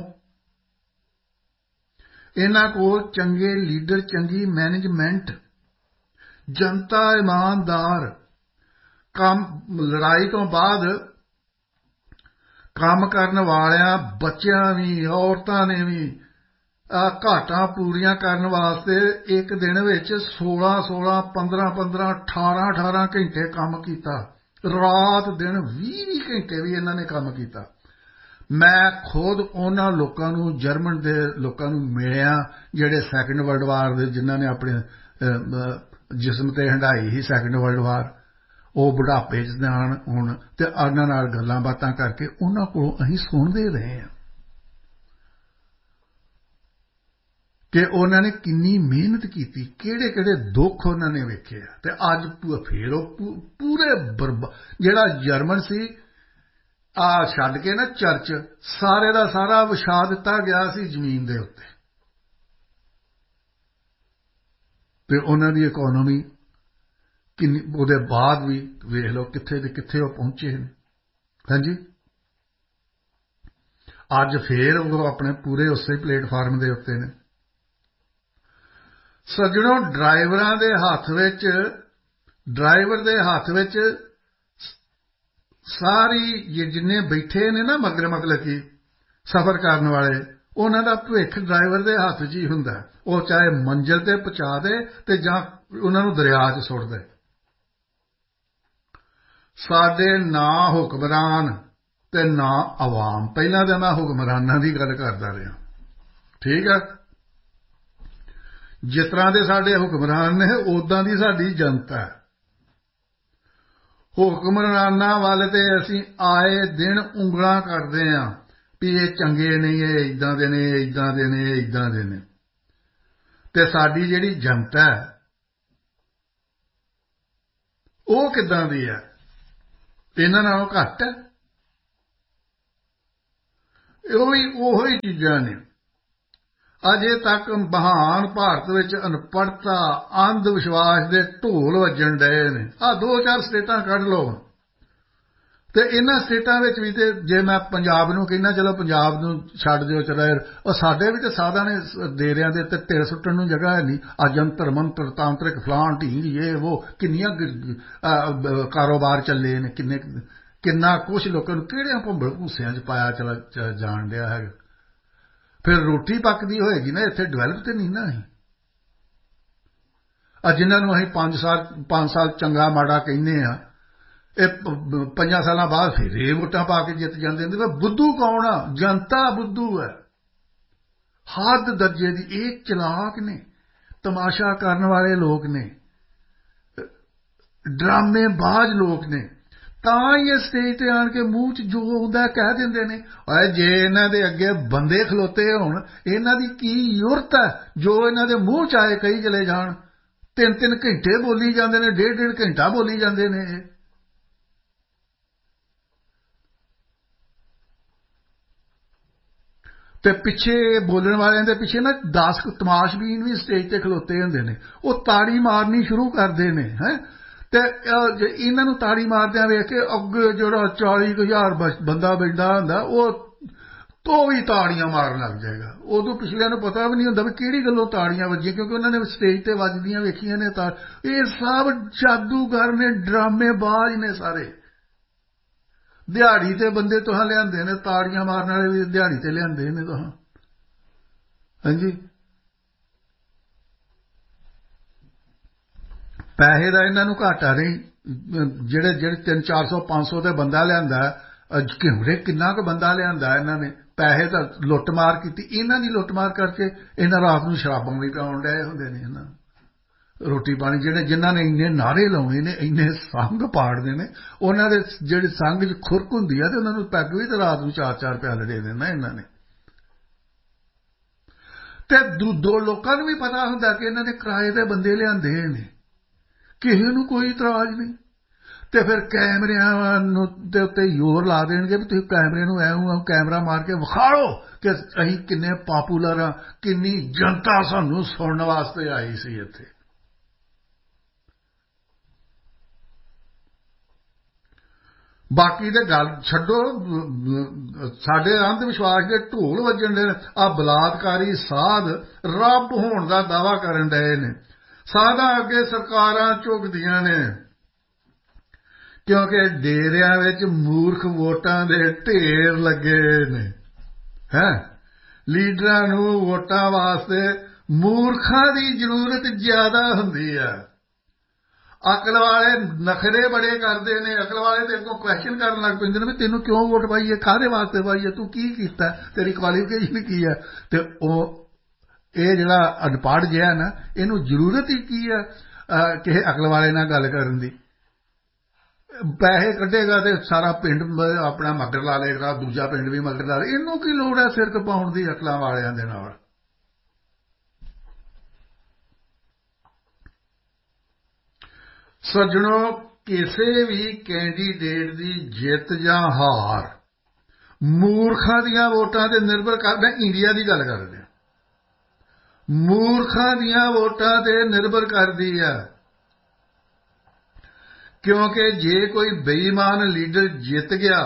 ਇਹਨਾਂ ਕੋਲ ਚੰਗੇ ਲੀਡਰ, ਚੰਗੀ ਮੈਨੇਜਮੈਂਟ, ਜਨਤਾ ਇਮਾਨਦਾਰ, ਕੰਮ, ਲੜਾਈ ਤੋਂ ਬਾਅਦ ਕੰਮ ਕਰਨ ਵਾਲਿਆਂ, ਬੱਚਿਆਂ ਵੀ, ਔਰਤਾਂ ਨੇ ਵੀ ਘਾਟਾਂ ਪੂਰੀਆਂ ਕਰਨ ਵਾਸਤੇ ਇੱਕ ਦਿਨ ਵਿੱਚ ਸੋਲਾਂ ਸੋਲਾਂ, ਪੰਦਰਾਂ ਪੰਦਰਾਂ, ਅਠਾਰਾਂ ਅਠਾਰਾਂ ਘੰਟੇ ਕੰਮ ਕੀਤਾ। ਰਾਤ ਦਿਨ ਵੀਹ ਵੀਹ ਘੰਟੇ ਵੀ ਇਹਨਾਂ ਨੇ ਕੰਮ ਕੀਤਾ। ਮੈਂ ਖੁਦ ਉਹਨਾਂ ਲੋਕਾਂ ਨੂੰ, ਜਰਮਨ ਦੇ ਲੋਕਾਂ ਨੂੰ ਮਿਲਿਆ ਜਿਹੜੇ ਸੈਕੰਡ ਵਰਲਡ ਵਾਰ ਦੇ, ਜਿਨ੍ਹਾਂ ਨੇ ਆਪਣੇ ਜਿਸਮ ਤੇ ਹੰਢਾਈ ਸੀ ਸੈਕੰਡ ਵਰਲਡ ਵਾਰ। ਉਹ ਬੁਢਾਪੇ 'ਚ ਜਾਣ ਹੁਣ ਤੇ ਉਹਨਾਂ ਨਾਲ ਗੱਲਾਂ ਬਾਤਾਂ ਕਰਕੇ ਉਹਨਾਂ ਕੋਲੋਂ ਅਸੀਂ ਸੁਣਦੇ ਰਹੇ ਹਾਂ ਕਿ ਉਹਨਾਂ ਨੇ ਕਿੰਨੀ ਮਿਹਨਤ ਕੀਤੀ, ਕਿਹੜੇ ਕਿਹੜੇ ਦੁੱਖ ਉਹਨਾਂ ਨੇ ਵੇਖੇ ਆ। ਤੇ ਅੱਜ ਫੇਰ ਉਹ ਪੂਰੇ ਬਰਬਾ, ਜਿਹੜਾ ਜਰਮਨ ਸੀ ਆ ਛੱਡ ਕੇ ਨਾ ਚਰਚ, ਸਾਰੇ ਦਾ ਸਾਰਾ ਵਿਛਾ ਦਿੱਤਾ ਗਿਆ ਸੀ ਜ਼ਮੀਨ ਦੇ ਉੱਤੇ। ਤੇ ਉਹਨਾਂ ਦੀ ਇਕੋਨੋਮੀ ਕਿੰਨੀ, ਉਹਦੇ ਬਾਅਦ ਵੀ ਵੇਖ ਲਓ ਕਿੱਥੇ ਦੇ ਕਿੱਥੇ ਉਹ ਪਹੁੰਚੇ ਨੇ। ਹਾਂਜੀ, ਅੱਜ ਫੇਰ ਉਹ ਆਪਣੇ ਪੂਰੇ ਉਸੇ ਪਲੇਟਫਾਰਮ ਦੇ ਉੱਤੇ ਨੇ। ਸੱਜਣੋਂ, ਡਰਾਈਵਰਾਂ ਦੇ ਹੱਥ ਵਿੱਚ, ਡਰਾਈਵਰ ਦੇ ਹੱਥ ਵਿੱਚ ਸਾਰੀ ਜਿੰਨੇ ਬੈਠੇ ਨੇ ਨਾ ਮਗਰ, ਮਤਲਬ ਕਿ ਸਫ਼ਰ ਕਰਨ ਵਾਲੇ, ਉਹਨਾਂ ਦਾ ਭਵਿੱਖ ਡਰਾਈਵਰ ਦੇ ਹੱਥ 'ਚ ਹੀ ਹੁੰਦਾ। ਉਹ ਚਾਹੇ ਮੰਜ਼ਿਲ ਤੇ ਪਹੁੰਚਾ ਦੇ ਤੇ ਜਾਂ ਉਹਨਾਂ ਨੂੰ ਦਰਿਆ 'ਚ ਸੁੱਟ ਦੇ। ਸਾਡੇ ਨਾ ਹੁਕਮਰਾਨ ਤੇ ਨਾ ਆਵਾਮ। ਪਹਿਲਾਂ ਤਾਂ ਮੈਂ ਹੁਕਮਰਾਨਾਂ ਦੀ ਗੱਲ ਕਰਦਾ ਰਿਹਾ, ਠੀਕ ਹੈ? ਜਿਸ ਤਰ੍ਹਾਂ ਦੇ ਸਾਡੇ ਹੁਕਮਰਾਨ ਨੇ, ਉੱਦਾਂ ਦੀ ਸਾਡੀ ਜਨਤਾ ਹੈ। ਹੁਕਮਰਾਨਾਂ ਵੱਲ ਤੇ ਅਸੀਂ ਆਏ ਦਿਨ ਉਂਗਲਾਂ ਕਰਦੇ ਹਾਂ ਵੀ ਇਹ ਚੰਗੇ ਨਹੀਂ, ਇਹ ਏਦਾਂ ਦੇ ਨੇ, ਏਦਾਂ ਦੇ ਨੇ, ਏਦਾਂ ਦੇ ਨੇ। ਤੇ ਸਾਡੀ ਜਿਹੜੀ ਜਨਤਾ ਹੈ ਉਹ ਕਿੱਦਾਂ ਦੀ ਹੈ? ਇਹਨਾਂ ਨਾਲੋਂ ਘੱਟ ਹੈ? ਉਹੀ ਉਹੀ ਚੀਜ਼ਾਂ ਨੇ। ਅਜੇ ਤੱਕ ਮਹਾਨ ਭਾਰਤ ਵਿੱਚ ਅਨਪੜ੍ਹਤਾ, ਅੰਧ ਵਿਸ਼ਵਾਸ ਦੇ ਢੋਲ ਵੱਜਣ ਡਏ ਨੇ। ਆਹ ਦੋ ਚਾਰ ਸਟੇਟਾਂ ਕੱਢ ਲਓ ਤੇ ਇਹਨਾਂ ਸਟੇਟਾਂ ਵਿੱਚ ਵੀ, ਤੇ ਜੇ ਮੈਂ ਪੰਜਾਬ ਨੂੰ ਕਹਿੰਦਾ ਚਲੋ ਪੰਜਾਬ ਨੂੰ ਛੱਡ ਦਿਓ, ਚਲੋ ਉਹ ਸਾਡੇ ਵੀ ਤੇ ਸਾਧਾਂ ਨੇ ਡੇਰਿਆਂ ਦੇ ਉੱਤੇ ਢੇਰ ਸੁੱਟਣ ਨੂੰ ਜਗ੍ਹਾ ਹੈ ਨਹੀਂ। ਆ ਜੰਤਰ ਮੰਤਰ, ਤਾਂਤਰਿਕ ਫਲਾਣ ਢੀਂਗ, ਇਹ ਉਹ ਕਿੰਨੀਆਂ ਕਾਰੋਬਾਰ ਚੱਲੇ ਨੇ, ਕਿੰਨੇ ਕਿੰਨਾ ਕੁਛ ਲੋਕਾਂ ਨੂੰ ਕਿਹੜਿਆਂ ਭੰਬਲ ਭੂਸਿਆਂ 'ਚ ਪਾਇਆ ਚਲਾ ਜਾਣ ਡਿਆ ਹੈਗਾ। ਫਿਰ ਰੋਟੀ ਪੱਕਦੀ ਹੋਏਗੀ ਨਾ, ਇੱਥੇ ਡਿਵੈਲਪ ਤੇ ਨਹੀਂ ਨਾ। ਅਸੀਂ ਆ ਜਿਨ੍ਹਾਂ ਨੂੰ ਅਸੀਂ ਪੰਜ ਸਾਲ ਪੰਜ ਸਾਲ ਚੰਗਾ ਮਾੜਾ ਕਹਿੰਦੇ ਆ, ਇਹ ਪੰਜਾਂ ਸਾਲਾਂ ਬਾਅਦ ਫਿਰ ਇਹ ਵੋਟਾਂ ਪਾ ਕੇ ਜਿੱਤ ਜਾਂਦੇ ਨੇ। ਬੁੱਧੂ ਕੌਣ ਆ? ਜਨਤਾ ਬੁੱਧੂ ਹੈ ਹੱਦ ਦਰਜੇ ਦੀ। ਇਹ ਚਲਾਕ ਨੇ, ਤਮਾਸ਼ਾ ਕਰਨ ਵਾਲੇ ਲੋਕ ਨੇ, ਡਰਾਮੇਬਾਜ਼ ਲੋਕ ਨੇ। ਤਾਂ ਹੀ ਇਹ ਸਟੇਜ ਤੇ ਆਣ ਕੇ ਮੂੰਹ 'ਚ ਜੋ ਆਉਂਦਾ ਕਹਿ ਦਿੰਦੇ ਨੇ। ਓਏ ਜੇ ਇਹਨਾਂ ਦੇ ਅੱਗੇ ਬੰਦੇ ਖਲੋਤੇ ਹੋਣ, ਇਹਨਾਂ ਦੀ ਕੀ ਯੁਰਤ ਹੈ ਜੋ ਇਹਨਾਂ ਦੇ ਮੂੰਹ 'ਚ ਆਏ ਕਹੀ ਚਲੇ ਜਾਣ। ਤਿੰਨ ਤਿੰਨ ਘੰਟੇ ਬੋਲੀ ਜਾਂਦੇ ਨੇ, ਡੇਢ ਡੇਢ ਘੰਟਾ ਬੋਲੀ ਜਾਂਦੇ ਨੇ। ਇਹ ਤੇ ਪਿੱਛੇ ਬੋਲਣ ਵਾਲਿਆਂ ਦੇ ਪਿੱਛੇ ਨਾ ਦਸ ਤਮਾਸ਼ਬੀਨ ਵੀ ਸਟੇਜ ਤੇ ਖਲੋਤੇ ਹੁੰਦੇ ਨੇ। ਉਹ ਤਾੜੀ ਮਾਰਨੀ ਸ਼ੁਰੂ ਕਰਦੇ ਨੇ ਹੈ ਤੇ ਇਹਨਾਂ ਨੂੰ ਤਾੜੀ ਮਾਰਦਿਆਂ ਵੇਖ ਕੇ ਅੱਗੇ ਜਿਹੜਾ ਚਾਲੀ ਕੁ ਹਜ਼ਾਰ ਬੰਦਾ ਬੈਠਾ ਹੁੰਦਾ ਉਹ ਤੋਂ ਵੀ ਤਾੜੀਆਂ ਮਾਰਨ ਲੱਗ ਜਾਏਗਾ। ਉਦੋਂ ਪਿਛਲਿਆਂ ਨੂੰ ਪਤਾ ਵੀ ਨਹੀਂ ਹੁੰਦਾ ਵੀ ਕਿਹੜੀ ਗੱਲੋਂ ਤਾੜੀਆਂ ਵੱਜੀਆਂ, ਕਿਉਂਕਿ ਉਹਨਾਂ ਨੇ ਸਟੇਜ ਤੇ ਵੱਜਦੀਆਂ ਵੇਖੀਆਂ ਨੇ। ਤਾਂ ਇਹ ਸਭ ਜਾਦੂਗਰ ਨੇ, ਡਰਾਮੇਬਾਜ਼ ਨੇ ਸਾਰੇ। ਦਿਹਾੜੀ ਤੇ ਬੰਦੇ ਤੁਹਾਂ ਲਿਆਂਦੇ ਨੇ, ਤਾੜੀਆਂ ਮਾਰਨ ਵਾਲੇ ਵੀ ਦਿਹਾੜੀ ਤੇ ਲਿਆਂਦੇ ਨੇ ਤੁਹਾਂ। ਹਾਂਜੀ, ਪੈਸੇ ਦਾ ਇਹਨਾਂ ਨੂੰ ਘਾਟਾ ਨਹੀਂ। ਜਿਹੜੇ ਜਿਹੜੇ ਤਿੰਨ ਚਾਰ ਸੌ ਪੰਜ ਸੌ ਤੇ ਬੰਦਾ ਲਿਆਂਦਾ, ਕਿਹੜੇ ਕਿੰਨਾ ਕੁ ਬੰਦਾ ਲਿਆਂਦਾ ਇਹਨਾਂ ਨੇ। ਪੈਸੇ ਤਾਂ ਲੁੱਟਮਾਰ ਕੀਤੀ ਇਹਨਾਂ ਦੀ। ਲੁੱਟਮਾਰ ਕਰਕੇ ਇਹਨਾਂ ਰਾਤ ਨੂੰ ਸ਼ਰਾਬਾਂ ਵੀ ਪਿਆਉਣ ਡਏ ਹੁੰਦੇ ਨੇ। ਇਹਨਾਂ ਰੋਟੀ ਪਾਣੀ ਜਿਹੜੇ ਜਿਨ੍ਹਾਂ ਨੇ ਇੰਨੇ ਨਾਅਰੇ ਲਾਉਣੇ ਨੇ, ਇੰਨੇ ਸੰਗ ਪਾੜਦੇ ਨੇ, ਉਹਨਾਂ ਦੇ ਜਿਹੜੇ ਸੰਗ 'ਚ ਖੁਰਕ ਹੁੰਦੀ ਆ ਤੇ ਉਹਨਾਂ ਨੂੰ ਪੈਗ ਵੀ ਤੇ ਰਾਤ ਨੂੰ ਚਾਰ ਚਾਰ ਪਿਆਲੇ ਦੇ ਦੇਣਾ ਇਹਨਾਂ ਨੇ। ਤੇ ਦੋ ਲੋਕਾਂ ਨੂੰ ਵੀ ਪਤਾ ਹੁੰਦਾ ਕਿ ਇਹਨਾਂ ਨੇ ਕਿਰਾਏ ਦੇ ਬੰਦੇ ਲਿਆਂਦੇ ਨੇ, ਕਿਸੇ ਨੂੰ ਕੋਈ ਇਤਰਾਜ਼ ਨਹੀਂ। ਤੇ ਫਿਰ ਕੈਮਰਿਆਂ ਨੂੰ ਦੇ ਉੱਤੇ ਜ਼ੋਰ ਲਾ ਦੇਣਗੇ ਵੀ ਤੁਸੀਂ ਕੈਮਰੇ ਨੂੰ ਐਂ ਕੈਮਰਾ ਮਾਰ ਕੇ ਵਿਖਾ ਲਓ ਕਿ ਅਸੀਂ ਕਿੰਨੇ ਪਾਪੂਲਰ ਹਾਂ, ਕਿੰਨੀ ਜਨਤਾ ਸਾਨੂੰ ਸੁਣਨ ਵਾਸਤੇ ਆਈ ਸੀ ਇੱਥੇ। ਬਾਕੀ ਤੇ ਗੱਲ ਛੱਡੋ, ਸਾਡੇ ਅੰਧ ਵਿਸ਼ਵਾਸ ਦੇ ਢੋਲ ਵੱਜਣ ਦੇ। ਆ ਬਲਾਤਕਾਰੀ ਸਾਧ ਰੱਬ ਹੋਣ ਦਾ ਦਾਅਵਾ ਕਰਨ ਡਏ ਨੇ। ਸਾਧਾਂ ਅੱਗੇ ਸਰਕਾਰਾਂ ਝੁਕਦੀਆਂ ਨੇ ਕਿਉਂਕਿ ਡੇਰਿਆਂ ਵਿੱਚ ਮੂਰਖ ਵੋਟਾਂ ਦੇ ਢੇਰ ਲੱਗੇ ਨੇ। ਹੈ ਲੀਡਰਾਂ ਨੂੰ ਵੋਟਾਂ ਵਾਸਤੇ ਮੂਰਖਾਂ ਦੀ ਜ਼ਰੂਰਤ ਜ਼ਿਆਦਾ ਹੁੰਦੀ ਹੈ। ਅਕਲ ਵਾਲੇ ਨਖਰੇ ਬੜੇ ਕਰਦੇ ਨੇ। ਅਕਲ ਵਾਲੇ ਤੇ ਅੱਗੋਂ ਕੁਐਸਚਨ ਕਰਨ ਲੱਗ ਪੈਂਦੇ ਨੇ ਵੀ ਤੈਨੂੰ ਕਿਉਂ ਵੋਟ ਪਾਈ ਹੈ, ਕਾਹਦੇ ਵਾਸਤੇ ਪਾਈ ਹੈ, ਤੂੰ ਕੀ ਕੀਤਾ, ਤੇਰੀ ਕੁਆਲੀਫਿਕੇਸ਼ਨ ਕੀ ਹੈ। ਤੇ ਉਹ ਇਹ ਜਿਹੜਾ ਅਨਪੜ੍ਹ ਜਿਹਾ ਨਾ, ਇਹਨੂੰ ਜ਼ਰੂਰਤ ਹੀ ਕੀ ਹੈ ਕਿਸੇ ਅਕਲ ਵਾਲੇ ਨਾਲ ਗੱਲ ਕਰਨ ਦੀ। ਪੈਸੇ ਕੱਢੇਗਾ ਤੇ ਸਾਰਾ ਪਿੰਡ ਆਪਣਾ ਮਗਰ ਲਾ ਲਏਗਾ, ਦੂਜਾ ਪਿੰਡ ਵੀ ਮਗਰ ਲਾ ਲੇ। ਇਹਨੂੰ ਕੀ ਲੋੜ ਹੈ ਸਿਰ ਖਪਾਉਣ ਦੀ ਅਕਲਾਂ ਵਾਲਿਆਂ ਦੇ ਨਾਲ। ਸੱਜਣੋ, ਕਿਸੇ ਵੀ ਕੈਂਡੀਡੇਟ ਦੀ ਜਿੱਤ ਜਾਂ ਹਾਰ ਮੂਰਖਾਂ ਦੀਆਂ ਵੋਟਾਂ ਤੇ ਨਿਰਭਰ ਕਰਦਾ। ਇੰਡੀਆ ਦੀ ਗੱਲ ਕਰ ਰਹੇ, ਮੂਰਖਾਂ ਦੀਆਂ ਵੋਟਾਂ ਤੇ ਨਿਰਭਰ ਕਰਦੀ ਹੈ। ਕਿਉਂਕਿ ਜੇ ਕੋਈ ਬੇਈਮਾਨ ਲੀਡਰ ਜਿੱਤ ਗਿਆ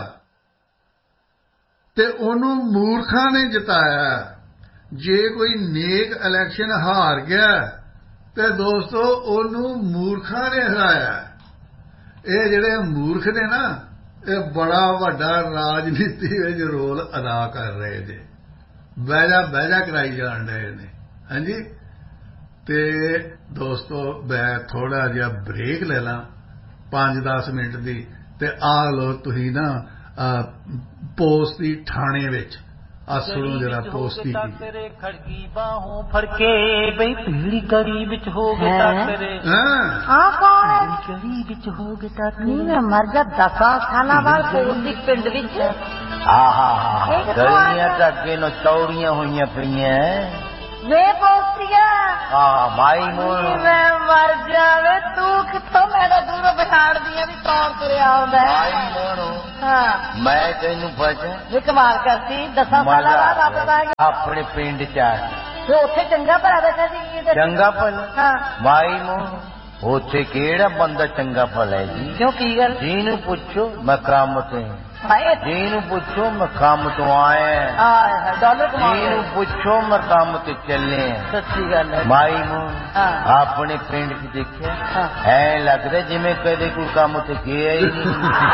ਤੇ ਉਹਨੂੰ ਮੂਰਖਾਂ ਨੇ ਜਿਤਾਇਆ। ਜੇ ਕੋਈ ਨੇਕ ਇਲੈਕਸ਼ਨ ਹਾਰ ਗਿਆ ਤੇ ਦੋਸਤੋ ਉਹਨੂੰ ਮੂਰਖਾਂ ਨੇ ਹਰਾਇਆ। ਇਹ ਜਿਹੜੇ ਮੂਰਖ ਨੇ ਨਾ, ਇਹ ਬੜਾ ਵੱਡਾ ਰਾਜਨੀਤੀ ਵਿੱਚ ਰੋਲ ਅਦਾ ਕਰ ਰਹੇ ਨੇ। ਬਹਿਜਾ ਬਹਿਜਾ ਕਰਾਈ ਜਾਣ ਰਹੇ ਨੇ। ਹਾਂਜੀ, ਤੇ ਦੋਸਤੋ ਮੈਂ ਥੋੜਾ ਜਿਹਾ ਬ੍ਰੇਕ ਲੈ ਲਾਂ ਪੰਜ ਦਸ ਮਿੰਟ ਦੀ। ਤੇ ਆ ਲੋ ਤੁਸੀਂ ਨਾ ਪੋਸਟ ਦੀ ਥਾਣੇ ਵਿੱਚ ਆਸੂ ਜਰਾ ਪੋਸਤੀ ਤੇਰੇ ਖੜਗੀ ਬਾਹੋਂ ਫੜਕੇ ਬਈ ਪੀੜੀ ਗੜੀ ਵਿੱਚ ਹੋ ਗਏ ਤੇਰੇ ਆ ਕੌਣ ਹੈ ਗੜੀ ਵਿੱਚ ਹੋ ਗਏ ਤਾਂ ਨਹੀਂ ਮੈਂ ਮਰ ਜਾ ਦਸਾਂ ਸਾਲਾਂ ਬਾਅਦ ਪੋਸਤੀ ਪਿੰਡ ਵਿੱਚ ਆਹਾ ਗਲੀਆਂ ਤਾਂ ਅੱਗੇ ਨੂੰ ਚੌੜੀਆਂ ਹੋਈਆਂ ਪਈਆਂ ਵੇ ਪੋਸਤੀਆ ਆ ਮਾਈ ਮੋਣ ਮੈਂ ਮਰ ਜਾਵੇ ਤੂੰ ਕਿੱਥੋਂ ਮੈਂ ਤਾਂ ਦੂਰੋਂ ਪਛਾਣਦੀ ਆ ਵੀ ਕੌਣ ਤੁਰਿਆ ਆਉਂਦਾ ਮਾਈ ਮੋਣੋ ਹਾਂ ਮੈਂ ਤੈਨੂੰ ਬਚਾ ਵੀ ਕਮਾਲ ਕਰਦੀ ਦਸਾਂ ਸਾਲਾਂ ਬਾਅਦ ਵਾਪਸ ਆ ਗਿਆ ਆਪਣੇ ਪਿੰਡ ਚ ਆ ਤੇ ਉੱਥੇ ਚੰਗਾ ਭਲਾ ਬੈਠਾ ਸੀ ਚੰਗਾ ਭਲਾ ਹਾਂ ਮਾਈ ਮੋਣ ਉੱਥੇ ਕਿਹੜਾ ਬੰਦਾ ਚੰਗਾ ਭਲਾ ਹੈ ਜੀ ਕਿਉਂ ਕੀ ਗੱਲ ਜਿਹਨੂੰ ਪੁੱਛੋ ਮੈਂ ਕੰਮ ਤੇ ਹਾਏ ਜਿਹਨੂੰ ਪੁੱਛੋ ਮੈਂ ਕੰਮ ਤੋਂ ਆਇਆ ਆ ਡਾਲਰ ਕਮਾ ਜਿਹਨੂੰ ਪੁੱਛੋ ਮੈਂ ਕੰਮ ਤੇ ਚੱਲੇ ਸੱਚੀ ਗੱਲ ਹੈ ਮਾਈ ਨੂੰ ਹਾਂ ਆਪਣੇ ਪਿੰਡ ਚ ਦੇਖਿਆ ਹਾਂ ਐ ਲੱਗਦਾ ਜਿਵੇਂ ਕਦੇ ਕੋਈ ਕੰਮ ਤੇ ਗਿਆ ਹੀ ਨਹੀਂ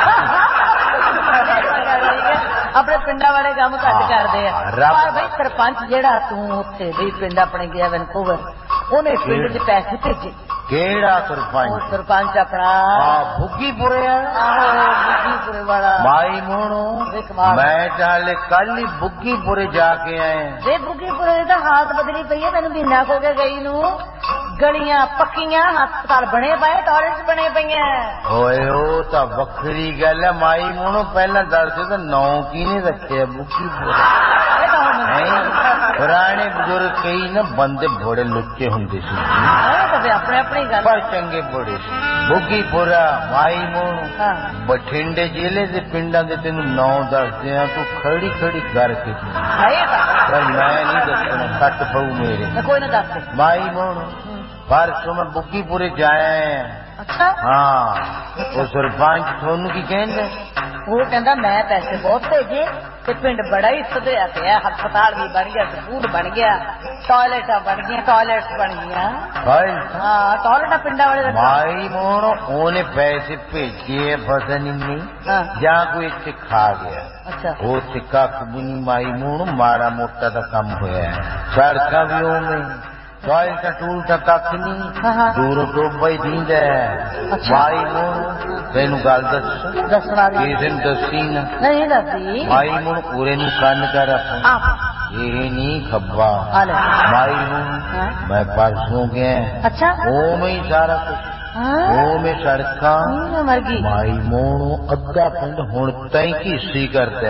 ਆਪਣੇ ਪਿੰਡਾਂ ਵਾਲੇ ਕੰਮ ਘੱਟ ਕਰਦੇ ਆ ਪਰ ਬਈ ਸਰਪੰਚ ਜਿਹੜਾ ਤੂੰ ਉੱਥੇ ਵੀ ਪਿੰਡ ਆਪਣੇ ਗਿਆ ਵੈਨਕੂਵਰ ਉਹਨੇ ਪਿੰਡ 'ਚ ਪੈਸੇ ਭੇਜੇ ਕਿਹੜਾ ਸਰਪੰਚ ਸਰਪੰਚ ਆਪਣਾ ਆ ਬੁੱਗੀਪੁਰੇ ਆਹੋ ਬੁੱਗੀਪੁਰੇ ਵਾਲਾ ਮਾਈ ਮੋਣੋ ਮੈਂ ਚਾਲੇ ਕੱਲ ਹੀ ਬੁੱਗੀਪੁਰੇ ਜਾ ਕੇ ਆਏ ਇਹ ਬੁੱਗੀਪੁਰੇ ਦੀ ਤਾਂ ਹਾਲਤ ਬਦਲੀ ਪਈ ਹੈ ਮੈਨੂੰ ਮਹੀਨਾ ਹੋ ਗਿਆ ਗਈ ਨੂੰ ਗਲੀਆਂ ਪੱਕੀਆਂ ਹਸਪਤਾਲ ਬਣੇ ਪਏ ਟਾਇਲਟਸ ਬਣੇ ਪਈਆਂ ਓਏ ਉਹ ਤਾਂ ਵੱਖਰੀ ਗੱਲ ਹੈ ਮਾਈ ਮੋਣੋ ਪਹਿਲਾਂ ਦੱਸ ਤਾਂ ਨਾਂ ਕਿਹਨੇ ਰੱਖਿਆ ਬੁੱਗੀਪੁਰੇ ਪੁਰਾਣੇ ਬਜ਼ੁਰਗ ਕਈ ਨਾ ਬੰਦੇ ਬੜੇ ਲੁੱਚੇ ਹੁੰਦੇ ਸੀ ਆਪਣੇ ਆਪਣੀ ਗੱਲ ਪਰ ਚੰਗੇ ਬੜੇ ਸੀ ਬੁੱਗੀਪੁਰਾ ਮਾਈ ਮੋਣ ਬਠਿੰਡੇ ਜ਼ਿਲ੍ਹੇ ਦੇ ਪਿੰਡਾਂ ਦੇ ਤੈਨੂੰ ਨਾਂ ਦੱਸਦੇ ਆ ਤੂੰ ਖੜੀ ਖੜੀ ਕਰਕੇ ਪਰ ਮੈਂ ਨਹੀਂ ਦੱਸਣਾ ਕੱਟ ਪਊ ਮੇਰੇ ਕੋਈ ਨਾ ਦੱਸ ਮਾਈ ਮੋਣ ਪਰਸੋਂ ਮੈਂ ਬੁੱਗੀਪੁਰੇ ਜਾਇਆ ਅੱਛਾ ਹਾਂ ਉਹ ਸਰਪੰਚ ਤੁਹਾਨੂੰ ਕੀ ਕਹਿੰਦੇ ਉਹ ਕਹਿੰਦਾ ਮੈਂ ਪੈਸੇ ਬਹੁਤ ਭੇਜੇ ਤੇ ਪਿੰਡ ਬੜਾ ਹੀ ਸੁਧਰਿਆ ਪਿਆ ਹਸਪਤਾਲ ਵੀ ਬਣ ਗਿਆ ਸਕੂਲ ਬਣ ਗਿਆ ਟਾਇਲਟਾਂ ਬਣ ਗਈਆਂ ਟਾਇਲਟਸ ਬਣ ਗਈਆਂ ਹਾਂ ਟਾਇਲਟਾਂ ਪਿੰਡਾਂ ਵਾਲੇ ਮਾਈ ਮੋਣ ਉਹਨੇ ਪੈਸੇ ਭੇਜੇ ਪਤਾ ਨਹੀਂ ਜਾਂ ਕੋਈ ਇੱਥੇ ਖਾ ਗਿਆ ਅੱਛਾ ਉਹ ਤੇ ਕੱਖ ਵੀ ਨਹੀਂ ਮਾਈ ਮੋਣ ਮਾੜਾ ਮੋਟਾ ਦਾ ਕੰਮ ਹੋਇਆ ਸੜਕਾਂ ਵੀ ਉਵੇਂ ਟਾਇਲ ਤਾਂ ਟੂਲ ਤਾਂ ਕੱਖ ਨਹੀਂ ਦੂਰੋਂ ਟੋਬਾ ਹੀ ਦਿੰਦਾ ਮਾਈ ਮੋਣ ਤੈਨੂੰ ਗੱਲ ਦੱਸ ਦੱਸਣਾ ਕਿਸੇ ਨੂੰ ਦੱਸੀ ਨਾ ਨਹੀਂ ਦੱਸੀ ਮਾਈ ਮੋਣ ਪੂਰੇ ਨੂੰ ਕੰਨ ਕਰ ਆਪਣਾ ਇਹ ਨਹੀਂ ਖੱਬਾ ਮਾਈ ਮੋਣ ਮੈਂ ਪਰਸੋਂ ਗਿਆ ਅੱਛਾ ਉਵੇਂ ਹੀ ਸਾਰਾ ਕੁਛ ਉਵੇਂ ਸੜਕਾਂ ਮਰ ਗਈ ਮਾਈ ਮੋਣ ਅੱਧਾ ਪਿੰਡ ਹੁਣ ਤਾਈ ਘੀਸੀ ਕਰਦਾ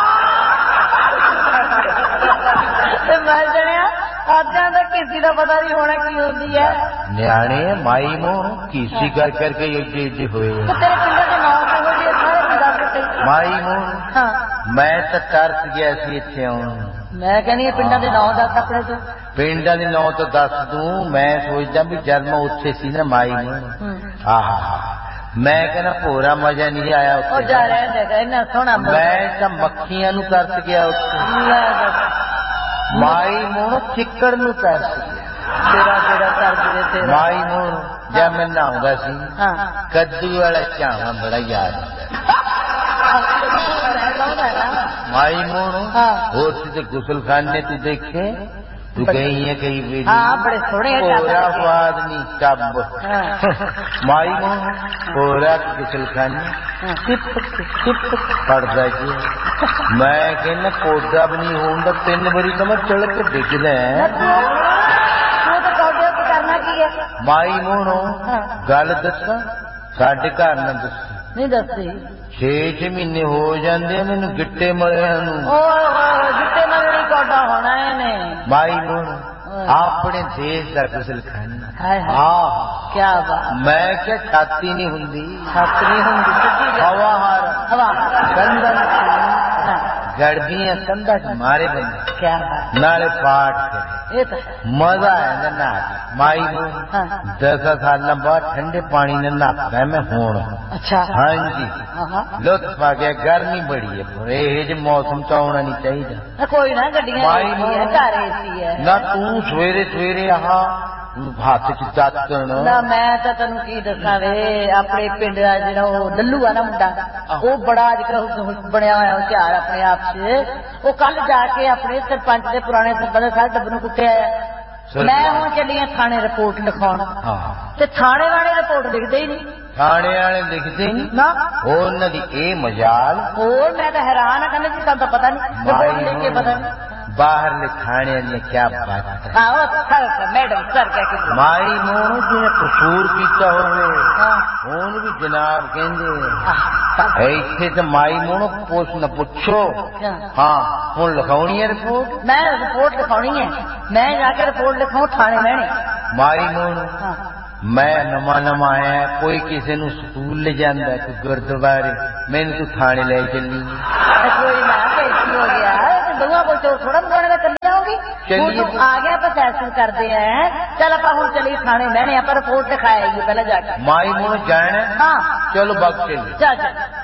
ਤੇ ਮੈਂ ਜਣਿਆ ਆਜਾਂ ਦਾ ਕਿਸੇ ਦਾ ਪਤਾ ਨਹੀਂ ਹੋਣਾ ਕੀ ਹੁੰਦੀ ਹੈ ਨਿਆਣੇ ਮਾਈ ਮੋਣ ਘੀਸੀ ਕਰ ਕਰਕੇ ਏਡੇ ਏਡੇ ਹੋਏ ਤੇਰੇ ਪਿੰਡ ਦੇ ਨਾਮ ਤੇ ਹੋਈ ਸਾਰੇ ਦੱਸ ਦਿੱਤੇ ਮਾਈ ਮੋਣ ਹਾਂ ਮੈਂ ਤਾਂ ਤਰਸ ਗਿਆ ਸੀ ਇੱਥੇ ਆਉਣ ਮੈਂ ਕਹਿੰਦੀ ਪਿੰਡਾਂ ਦੇ ਨਾਮ ਦੱਸ ਆਪਣੇ ਤੋਂ ਪਿੰਡਾਂ ਦੇ ਨਾਮ ਤਾਂ ਦੱਸ ਦੂੰ ਮੈਂ ਸੋਚਦਾ ਵੀ ਜਦ ਮੈਂ ਉੱਥੇ ਸੀ ਨਾ ਮਾਈ ਮੋਣ ਆਹਾ ਮੈਂ ਕਹਿੰਦਾ ਪੂਰਾ ਮਜ਼ਾ ਨਹੀਂ ਆਇਆ ਉੱਥੇ ਜਾ ਰਿਹਾ ਇੰਨਾ ਸੋਹਣਾ ਮੈਂ ਤਾਂ ਮੱਖੀਆਂ ਨੂੰ ਤਰਸ ਗਿਆ ਉੱਥੇ ਮਾਈ ਮੋਣ ਚਿੱਕੜ ਨੂੰ ਤਰਸ ਗਿਆ ਤੇਰਾ ਤੇਰਾ ਤਰਸ ਦੇ ਮਾਈ ਮੋਣ ਜਦ ਮੈਂ ਨਹਾਉਂਦਾ ਸੀ ਕੱਦੂ ਵਾਲਾ ਝਾਵਾਂ ਬੜਾ ਯਾਦ ਮਾਈ ਮੋਣ ਉੱਥੇ ਤੇ ਗੁਸਲਖਾਨੇ ਤੂੰ ਦੇਖੇ ਤੂੰ ਗਈ ਹੈ ਕਈ ਵੇਲੇ ਹਾਂ ਬੜੇ ਸੋਹਣੇ ਪੂਰਾ ਬਾਦ ਨਹੀਂ ਟੱਬ ਮਾਈ ਮੋਣ ਪੂਰਾ ਗੁਸਲਖਾਨੇ ਪੜਦਾ ਜੀ ਮੈਂ ਕਹਿੰਦਾ ਕੋਡਾ ਵੀ ਨਹੀਂ ਹੁੰਦਾ ਤਿੰਨ ਵਾਰੀ ਤਾਂ ਮੈਂ ਚੜ ਕੇ ਡਿੱਗਦਾ ਕਰਨਾ ਕੀ ਹੈ ਮਾਈ ਮੋਣੋ ਗੱਲ ਦੱਸਾਂ ਸਾਡੇ ਘਰ ਨਾ ਦੱਸ ਨਹੀਂ ਦੱਸੀ ਛੇ ਛੇ ਮਹੀਨੇ ਹੋ ਜਾਂਦੇ ਮੈਨੂੰ ਗਿੱਟੇ ਮਲਿਆਂ ਨੂੰ ਗਿੱਟੇ ਮਲੇ ਕੋਡਾ ਹੋਣਾ ਇਹਨੇ ਮਾਈ ਮੋਣੋ ਆਪਣੇ ਦੇਸ਼ ਦਾ ਗੁਸਲਖਾਨਾ ਆਹ ਕੀ ਬਾਤ ਮੈਂ ਕਿਹਾ ਛਾਤੀ ਨਹੀਂ ਹੁੰਦੀ ਛਾਤੀ ਨਹੀਂ ਹੁੰਦੀ ਹਵਾ ਹਾਰ ਹਵਾ ਕੰਧਾਂ ਗੜਦੀਆਂ ਕੰਧਾਂ ਚ ਮਾਰੇ ਬੰਦੇ ਕੀ ਨਾਲੇ ਪਾਠ ਕਰੇ ਇਹ ਤਾਂ ਮਜ਼ਾ ਆਇਆ ਨਾ ਮਾਈ ਨੂੰ ਦਸ ਸਾਲਾਂ ਬਾਅਦ ਠੰਡੇ ਪਾਣੀ ਨਾਲ ਨਹਾਤਾ ਮੈਂ ਹੁਣ ਅੱਛਾ ਹਾਂਜੀ ਲੁਤਫ ਆ ਗਿਆ ਗਰਮੀ ਬੜੀ ਹੈ ਇਹ ਜੇ ਮੌਸਮ ਚ ਆਉਣਾ ਨਹੀਂ ਚਾਹੀਦਾ ਕੋਈ ਨਾ ਗੱਡੀਆਂ ਮਾਈ ਨੂੰ ਘਰ ਏਸੀ ਹੈ ਨਾ ਤੂੰ ਸਵੇਰੇ ਸਵੇਰੇ ਆਹ ਹੱਥ ਚ ਦਾਤਣ ਨਾ ਮੈਂ ਤਾਂ ਤੈਨੂੰ ਕੀ ਦੱਸਾਂ ਵੇ ਆਪਣੇ ਪਿੰਡ ਦਾ ਜਿਹੜਾ ਉਹ ਲੱਲੂ ਆ ਨਾ ਮੁੰਡਾ ਉਹ ਬੜਾ ਅੱਜ ਕੱਲ ਬਣਿਆ ਹੋਇਆ ਹੁਸ਼ਿਆਰ ਆਪਣੇ ਆਪ ਚ ਉਹ ਕੱਲ ਜਾ ਕੇ ਆਪਣੇ ਸਰਪੰਚ ਦੇ ਪੁਰਾਣੇ ਸਰਪੰਚ ਸਾਰੇ ਡੱਬ ਨੂੰ ਕੁੱਟਿਆ ਆ ਮੈਂ ਹੁਣ ਚੱਲੀ ਆ ਥਾਣੇ ਰਿਪੋਰਟ ਲਿਖਾਉਣ ਤੇ ਥਾਣੇ ਵਾਲੇ ਰਿਪੋਰਟ ਲਿਖਦੇ ਹੀ ਨਹੀਂ। ਥਾਣੇ ਵਾਲੇ ਲਿਖਦੇ ਨਹੀਂ ਨਾ ਉਹਨਾਂ ਦੀ ਇਹ ਮਜਾਲ। ਹੋਰ ਮੈਂ ਤਾਂ ਹੈਰਾਨ ਆ, ਕਹਿੰਦੇ ਜੀ ਸਾਨੂੰ ਤਾਂ ਪਤਾ ਨਹੀਂ, ਰਿਪੋਰਟ ਲਿਖ ਕੇ ਪਤਾ ਨਹੀਂ। ਬਾਹਰਲੇ ਥਾਣੇ ਦੀਆਂ ਕਿਆ ਬਾਤ। ਆਹੋ ਸਰ ਮੈਡਮ ਸਰ ਕਹਿ ਕੇ ਮਾਈ ਮੋਹਨ ਜਿਹਨੇ ਕਸੂਰ ਕੀਤਾ ਹੋਵੇ ਉਹਨੂੰ ਵੀ ਜਨਾਬ ਕਹਿੰਦੇ। ਇੱਥੇ ਤਾਂ ਮਾਈ ਮੋਹਨ ਪੁੱਛ ਨਾ ਪੁੱਛੋ। ਹਾਂ ਹੁਣ ਲਿਖਾਉਣੀ ਹੈ ਰਿਪੋਰਟ। ਮੈਂ ਰਿਪੋਰਟ ਲਿਖਾਉਣੀ ਹੈ, ਮੈਂ ਜਾ ਕੇ ਰਿਪੋਰਟ ਲਿਖਾਉ ਥਾਣੇ ਬਹਿਣੇ। ਮਾਈ ਮੋਹਨ ਮੈਂ ਨਵਾਂ ਨਵਾਂ ਆਇਆ, ਕੋਈ ਕਿਸੇ ਨੂੰ ਸਕੂਲ ਲੈ ਜਾਂਦਾ, ਕੋਈ ਗੁਰਦੁਆਰੇ, ਮੈਨੂੰ ਤੂੰ ਥਾਣੇ ਲੈ ਚੱਲੀ। ਕੋਈ ਨਾ ਕੀ ਹੋ ਗਿਆ, ਬੁਆ ਕੋਲ ਚੋਰ ਥੋੜਾ ਮਗਾਉਣੇ ਦਾ ਚੱਲੀ ਜਾਊਗੀ। ਤੂੰ ਆ ਗਿਆ ਆਪਾਂ ਫੈਸਲਾ ਕਰਦੇ ਆ, ਚੱਲ ਆਪਾਂ ਹੁਣ ਚਲੀ ਥਾਣੇ ਬਹਿਣੇ, ਆਪਾਂ ਰਿਪੋਰਟ ਲਿਖਾਏਗੀ ਪਹਿਲਾਂ ਜਾ ਕੇ। ਮਾਈ ਮੋਹਨ ਜਾਣਾ। ਹਾਂ ਚਲੋ ਬਗ ਚੱਲੀ। ਚੱਲ ਚੱਲ।